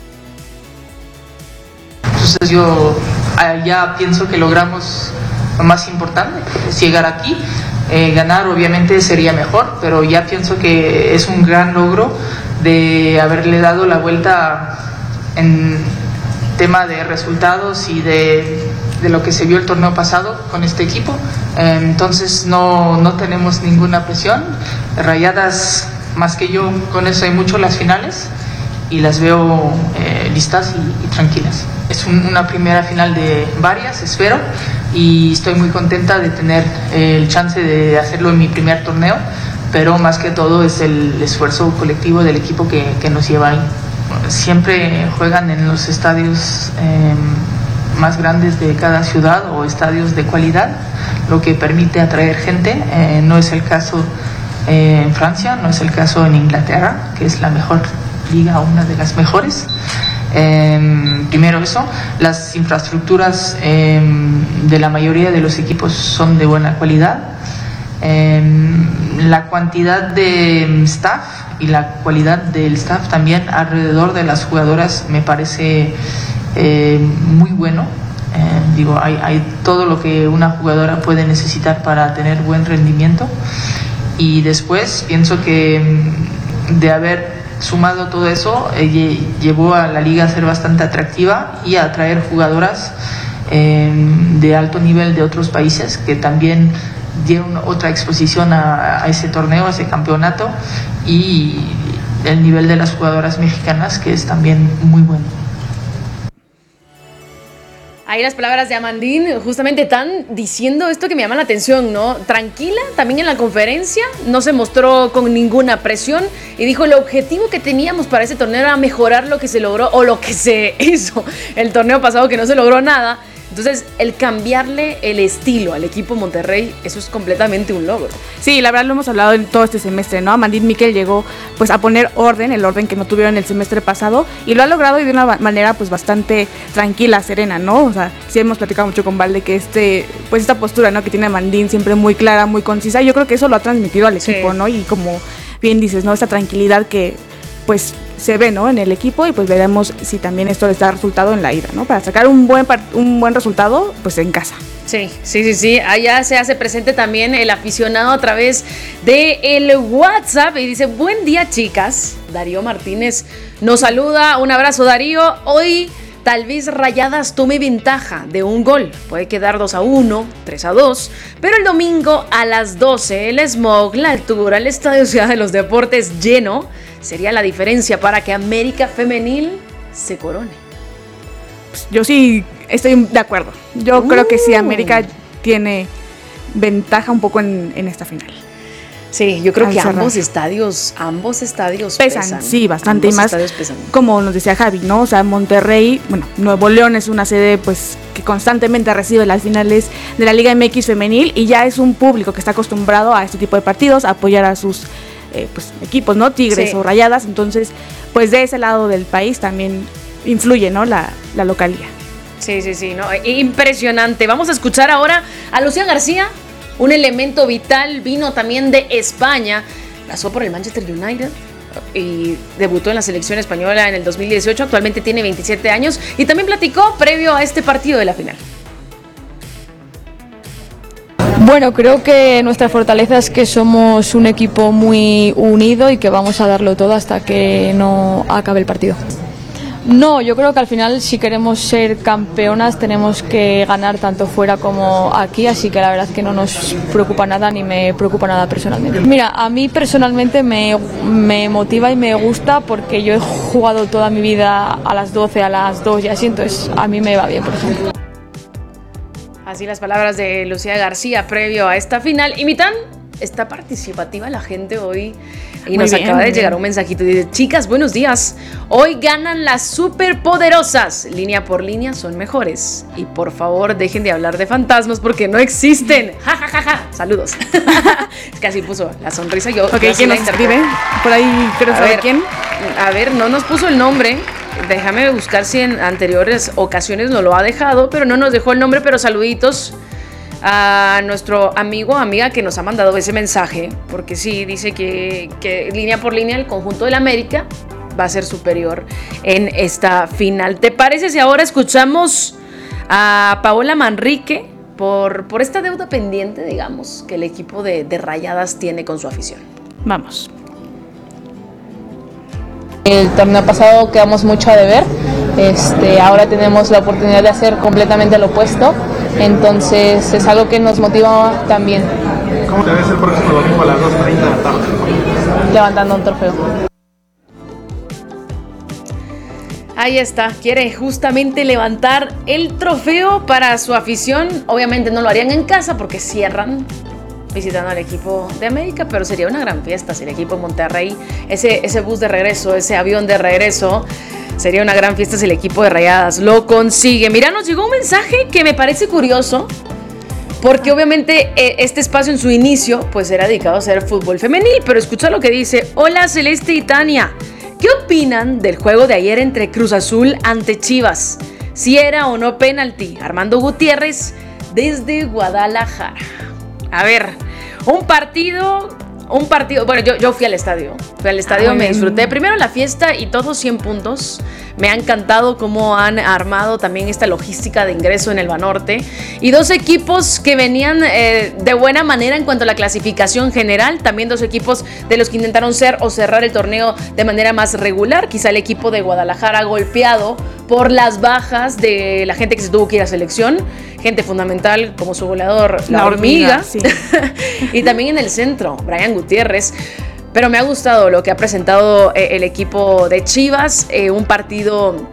Entonces yo ya pienso que logramos lo más importante, es llegar aquí. Eh, ganar obviamente sería mejor, pero ya pienso que es un gran logro de haberle dado la vuelta en tema de resultados y de, de lo que se vio el torneo pasado con este equipo. Eh, entonces no, no tenemos ninguna presión. Rayadas, más que yo, con eso hay mucho las finales y las veo eh, listas y, y tranquilas. Es un, una primera final de varias, espero, y estoy muy contenta de tener eh, el chance de hacerlo en mi primer torneo, pero más que todo es el esfuerzo colectivo del equipo que, que nos lleva ahí. Siempre juegan en los estadios eh, más grandes de cada ciudad o estadios de cualidad, lo que permite atraer gente. Eh, no es el caso eh, en Francia, no es el caso en Inglaterra, que es la mejor liga, una de las mejores. Eh, primero eso, las infraestructuras eh, de la mayoría de los equipos son de buena calidad. Eh, la cantidad de staff y la cualidad del staff también alrededor de las jugadoras me parece eh, muy bueno. Eh, digo, hay, hay todo lo que una jugadora puede necesitar para tener buen rendimiento, y después pienso que de haber sumado todo eso, eh, llevó a la liga a ser bastante atractiva y a atraer jugadoras eh, de alto nivel de otros países que también dieron otra exposición a, a ese torneo, a ese campeonato, y el nivel de las jugadoras mexicanas, que es también muy bueno. Ahí las palabras de Amandine justamente están diciendo esto que me llama la atención, ¿no? Tranquila, también en la conferencia, no se mostró con ninguna presión y dijo el objetivo que teníamos para ese torneo era mejorar lo que se logró o lo que se hizo el torneo pasado que no se logró nada. Entonces, el cambiarle el estilo al equipo Monterrey, eso es completamente un logro. Sí, la verdad lo hemos hablado en todo este semestre, ¿no? Amandine Miquel llegó pues a poner orden, el orden que no tuvieron el semestre pasado, y lo ha logrado y de una manera pues bastante tranquila, serena, ¿no? O sea, sí hemos platicado mucho con Valde que este, pues esta postura, ¿no? Que tiene Amandine siempre muy clara, muy concisa, y yo creo que eso lo ha transmitido al equipo, sí. ¿no? Y como bien dices, ¿no? Esta tranquilidad que pues se ve, ¿no? En el equipo, y pues veremos si también esto les da resultado en la ida, ¿no? Para sacar un buen un buen resultado pues en casa. Sí, sí, sí, sí. Allá se hace presente también el aficionado a través de el WhatsApp y dice: buen día, chicas. Darío Martínez nos saluda. Un abrazo, Darío. Hoy tal vez Rayadas tome ventaja de un gol. Puede quedar dos a uno, tres a dos. Pero el domingo a las doce, el smog, la altura, el Estadio Ciudad de los Deportes lleno sería la diferencia para que América Femenil se corone. Pues yo sí estoy de acuerdo. Yo uh. creo que sí, América tiene ventaja un poco en, en esta final. Sí, yo creo Al que cerrar. ambos estadios, ambos estadios pesan. pesan. Sí, bastante. Ambos y más, estadios pesan. Como nos decía Javi, ¿no? O sea, Monterrey, bueno, Nuevo León es una sede pues que constantemente recibe las finales de la Liga M X femenil y ya es un público que está acostumbrado a este tipo de partidos, a apoyar a sus eh, pues, equipos, ¿no? Tigres sí. o Rayadas. Entonces, pues de ese lado del país también influye, ¿no? La, la localía. Sí, sí, sí, ¿no? Impresionante. Vamos a escuchar ahora a Lucía García. Un elemento vital, vino también de España, pasó por el Manchester United y debutó en la selección española en el dos mil dieciocho, actualmente tiene veintisiete años y también platicó previo a este partido de la final. Bueno, creo que nuestra fortaleza es que somos un equipo muy unido y que vamos a darlo todo hasta que no acabe el partido. No, yo creo que al final si queremos ser campeonas tenemos que ganar tanto fuera como aquí, así que la verdad es que no nos preocupa nada ni me preocupa nada personalmente. Mira, a mí personalmente me, me motiva y me gusta porque yo he jugado toda mi vida a las doce, a las dos y así, entonces a mí me va bien, por ejemplo. Así las palabras de Lucía García previo a esta final. Y Mitán, está participativa la gente hoy. Y muy nos bien, acaba de llegar un mensajito y dice: chicas, buenos días. Hoy ganan las superpoderosas. Línea por línea son mejores. Y por favor, dejen de hablar de fantasmas porque no existen. Ja, ja, ja, ja. Saludos. Es que así puso la sonrisa. Yo, ok, yo ¿quién nos escribe? Por ahí quiero saber ver, quién. A ver, no nos puso el nombre. Déjame buscar si en anteriores ocasiones nos lo ha dejado, pero no nos dejó el nombre. Pero saluditos a nuestro amigo o amiga que nos ha mandado ese mensaje, porque sí, dice que, que línea por línea el conjunto del América va a ser superior en esta final. ¿Te parece si ahora escuchamos a Paola Manrique por, por esta deuda pendiente, digamos, que el equipo de, de Rayadas tiene con su afición? Vamos. El torneo pasado quedamos mucho a deber, este, ahora tenemos la oportunidad de hacer completamente lo opuesto, entonces es algo que nos motiva también. ¿Cómo te ves el próximo domingo a las dos treinta de la tarde? Levantando un trofeo. Ahí está, quiere justamente levantar el trofeo para su afición. Obviamente no lo harían en casa porque cierran visitando al equipo de América, pero sería una gran fiesta si el equipo de Monterrey, ese, ese bus de regreso, ese avión de regreso, sería una gran fiesta si el equipo de Rayadas lo consigue. Mira, nos llegó un mensaje que me parece curioso, porque obviamente este espacio en su inicio pues era dedicado a hacer fútbol femenil, pero escucha lo que dice. Hola Celeste y Tania, ¿qué opinan del juego de ayer entre Cruz Azul ante Chivas? Si era o no penalti. Armando Gutiérrez desde Guadalajara. A ver, un partido, un partido, bueno, yo, yo fui al estadio, fui al estadio, ah, me disfruté primero la fiesta y todos cien puntos, me ha encantado cómo han armado también esta logística de ingreso en el Banorte y dos equipos que venían eh, de buena manera en cuanto a la clasificación general, también dos equipos de los que intentaron ser o cerrar el torneo de manera más regular, quizá el equipo de Guadalajara golpeado por las bajas de la gente que se tuvo que ir a selección, gente fundamental como su goleador, la, la hormiga, hormiga sí. Y también en el centro, Brian Gutiérrez. Pero me ha gustado lo que ha presentado eh, el equipo de Chivas, eh, un partido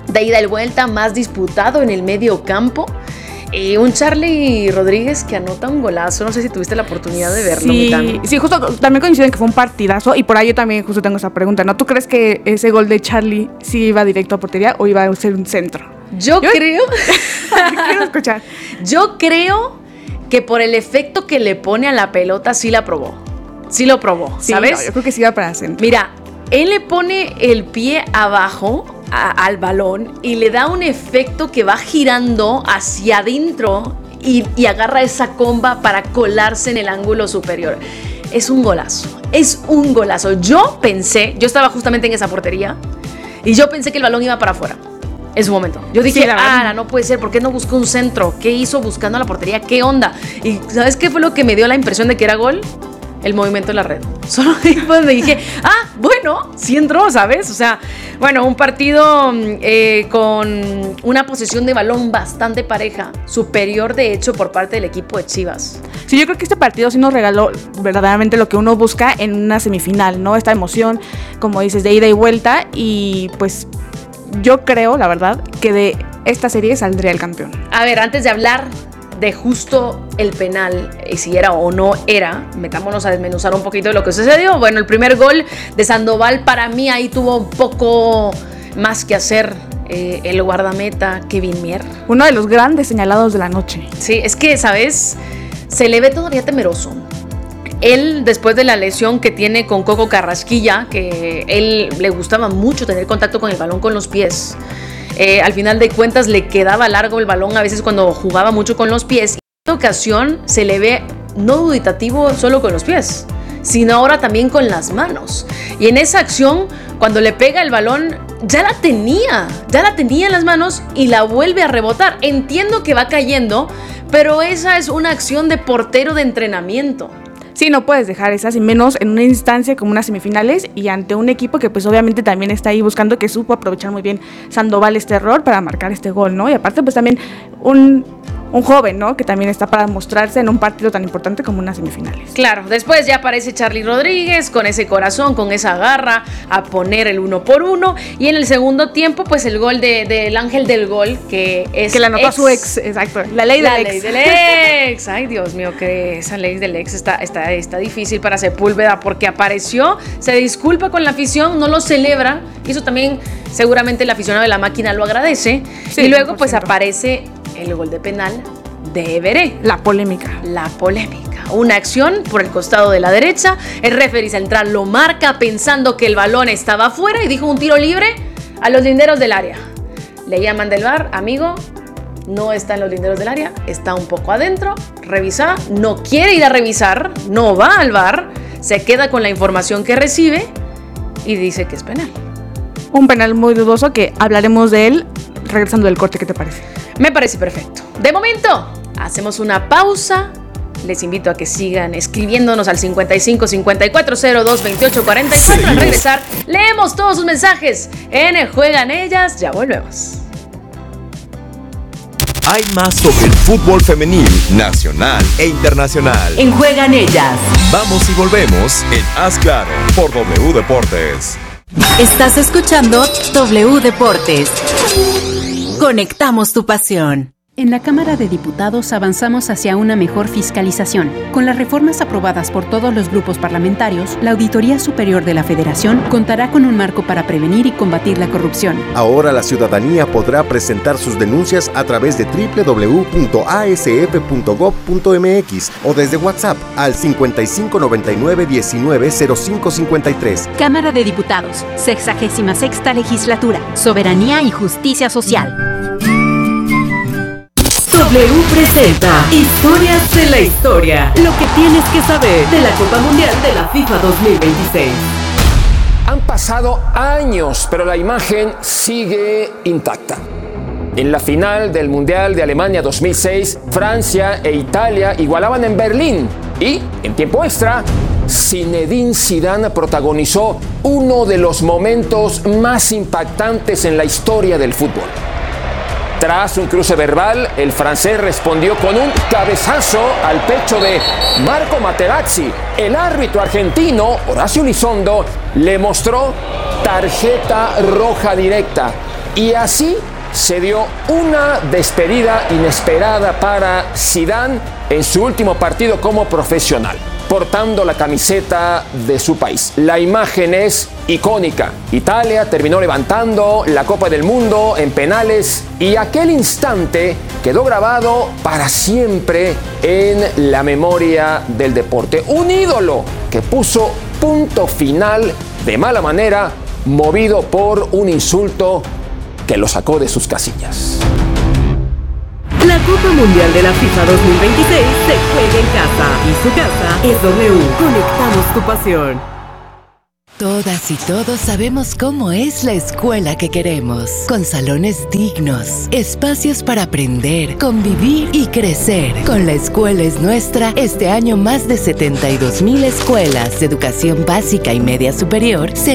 de ida y vuelta, más disputado en el medio campo. Y un Charly Rodríguez que anota un golazo. No sé si tuviste la oportunidad de verlo, Sí, Mitano. sí, justo también coinciden que fue un partidazo. Y por ahí yo también justo tengo esa pregunta, ¿no? ¿Tú crees que ese gol de Charly sí iba directo a portería o iba a ser un centro? Yo, yo creo... Quiero escuchar. Yo creo que por el efecto que le pone a la pelota sí la probó. Sí lo probó, Sí, ¿sabes? no, yo creo que sí iba para centro. Mira, él le pone el pie abajo a, al balón y le da un efecto que va girando hacia adentro y, y agarra esa comba para colarse en el ángulo superior. Es un golazo, es un golazo. Yo pensé, yo estaba justamente en esa portería y yo pensé que el balón iba para afuera en su momento. Yo dije, Sí, la verdad. ah, no puede ser, ¿por qué no buscó un centro? ¿Qué hizo buscando la portería? ¿Qué onda? Y ¿sabes qué fue lo que me dio la impresión de que era gol? El movimiento de la red. Solo después me dije, ah, bueno, sí entró, ¿sabes? O sea, bueno, un partido eh, con una posesión de balón bastante pareja, superior de hecho por parte del equipo de Chivas. Sí, yo creo que este partido sí nos regaló verdaderamente lo que uno busca en una semifinal, ¿no? Esta emoción, como dices, de ida y vuelta. Y pues yo creo, la verdad, que de esta serie saldría el campeón. A ver, antes de hablar de justo el penal, y si era o no era, metámonos a desmenuzar un poquito de lo que sucedió. Bueno, el primer gol de Sandoval, para mí ahí tuvo un poco más que hacer eh, el guardameta Kevin Mier. Uno de los grandes señalados de la noche. Sí, es que, ¿sabes? Se le ve todavía temeroso. Él, después de la lesión que tiene con Coco Carrasquilla, que él le gustaba mucho tener contacto con el balón con los pies, Eh, al final de cuentas le quedaba largo el balón a veces cuando jugaba mucho con los pies. Y en esta ocasión se le ve no dubitativo solo con los pies, sino ahora también con las manos. Y en esa acción, cuando le pega el balón, ya la tenía, ya la tenía en las manos y la vuelve a rebotar. Entiendo que va cayendo, pero esa es una acción de portero de entrenamiento. Sí, no puedes dejar esas, y menos en una instancia como unas semifinales y ante un equipo que pues obviamente también está ahí buscando, que supo aprovechar muy bien Sandoval este error para marcar este gol, ¿no? Y aparte pues también un, un joven, ¿no? Que también está para mostrarse en un partido tan importante como unas semifinales. Claro, después ya aparece Charly Rodríguez con ese corazón, con esa garra a poner el uno por uno, y en el segundo tiempo pues el gol del de, de ángel del gol, que es que le anotó a su ex, exacto, la ley del la ex. ley del ex. Ay, Dios mío, que esa ley del ex está, está, está difícil para Sepúlveda, porque apareció, se disculpa con la afición, no lo celebra, y eso también seguramente el aficionado de la máquina lo agradece. Sí, y luego pues aparece el gol de penal de Everé. La polémica. La polémica. Una acción por el costado de la derecha. El referee central lo marca pensando que el balón estaba afuera y dijo un tiro libre a los linderos del área. Le llaman del V A R, amigo, no está en los linderos del área, está un poco adentro, revisa, no quiere ir a revisar, no va al V A R, se queda con la información que recibe y dice que es penal. Un penal muy dudoso que hablaremos de él regresando del corte, ¿qué te parece? Me parece perfecto. De momento, hacemos una pausa. Les invito a que sigan escribiéndonos al cincuenta y cinco cincuenta y cuatro cero dos veintiocho cuarenta y cuatro. Al regresar, leemos todos sus mensajes en Juegan Ellas. Ya volvemos. Hay más sobre el fútbol femenil, nacional e internacional. En Juegan Ellas. Vamos y volvemos en Haz Claro por W Deportes. Estás escuchando W Deportes. Conectamos tu pasión. En la Cámara de Diputados avanzamos hacia una mejor fiscalización. Con las reformas aprobadas por todos los grupos parlamentarios, la Auditoría Superior de la Federación contará con un marco para prevenir y combatir la corrupción. Ahora la ciudadanía podrá presentar sus denuncias a través de doble u doble u doble u punto a s f punto gob punto m x o desde WhatsApp al cincuenta y cinco noventa y nueve diecinueve cero cinco cincuenta y tres. Cámara de Diputados, sexagésima sexta legislatura, soberanía y justicia social. W presenta Historias de la Historia. Lo que tienes que saber de la Copa Mundial de la FIFA dos mil veintiséis. Han pasado años, pero la imagen sigue intacta. En la final del Mundial de Alemania dos mil seis, Francia e Italia igualaban en Berlín. Y, en tiempo extra, Zinedine Zidane protagonizó uno de los momentos más impactantes en la historia del fútbol. Tras un cruce verbal, el francés respondió con un cabezazo al pecho de Marco Materazzi. El árbitro argentino, Horacio Elizondo, le mostró tarjeta roja directa. Y así se dio una despedida inesperada para Zidane en su último partido como profesional, portando la camiseta de su país. La imagen es icónica. Italia terminó levantando la Copa del Mundo en penales y aquel instante quedó grabado para siempre en la memoria del deporte. Un ídolo que puso punto final de mala manera, movido por un insulto que lo sacó de sus casillas. La Copa Mundial de la FIFA dos mil veintiséis se juega en casa y su casa es W. Conectamos tu pasión. Todas y todos sabemos cómo es la escuela que queremos, con salones dignos, espacios para aprender, convivir y crecer. Con La Escuela es Nuestra, este año más de setenta y dos mil escuelas de educación básica y media superior se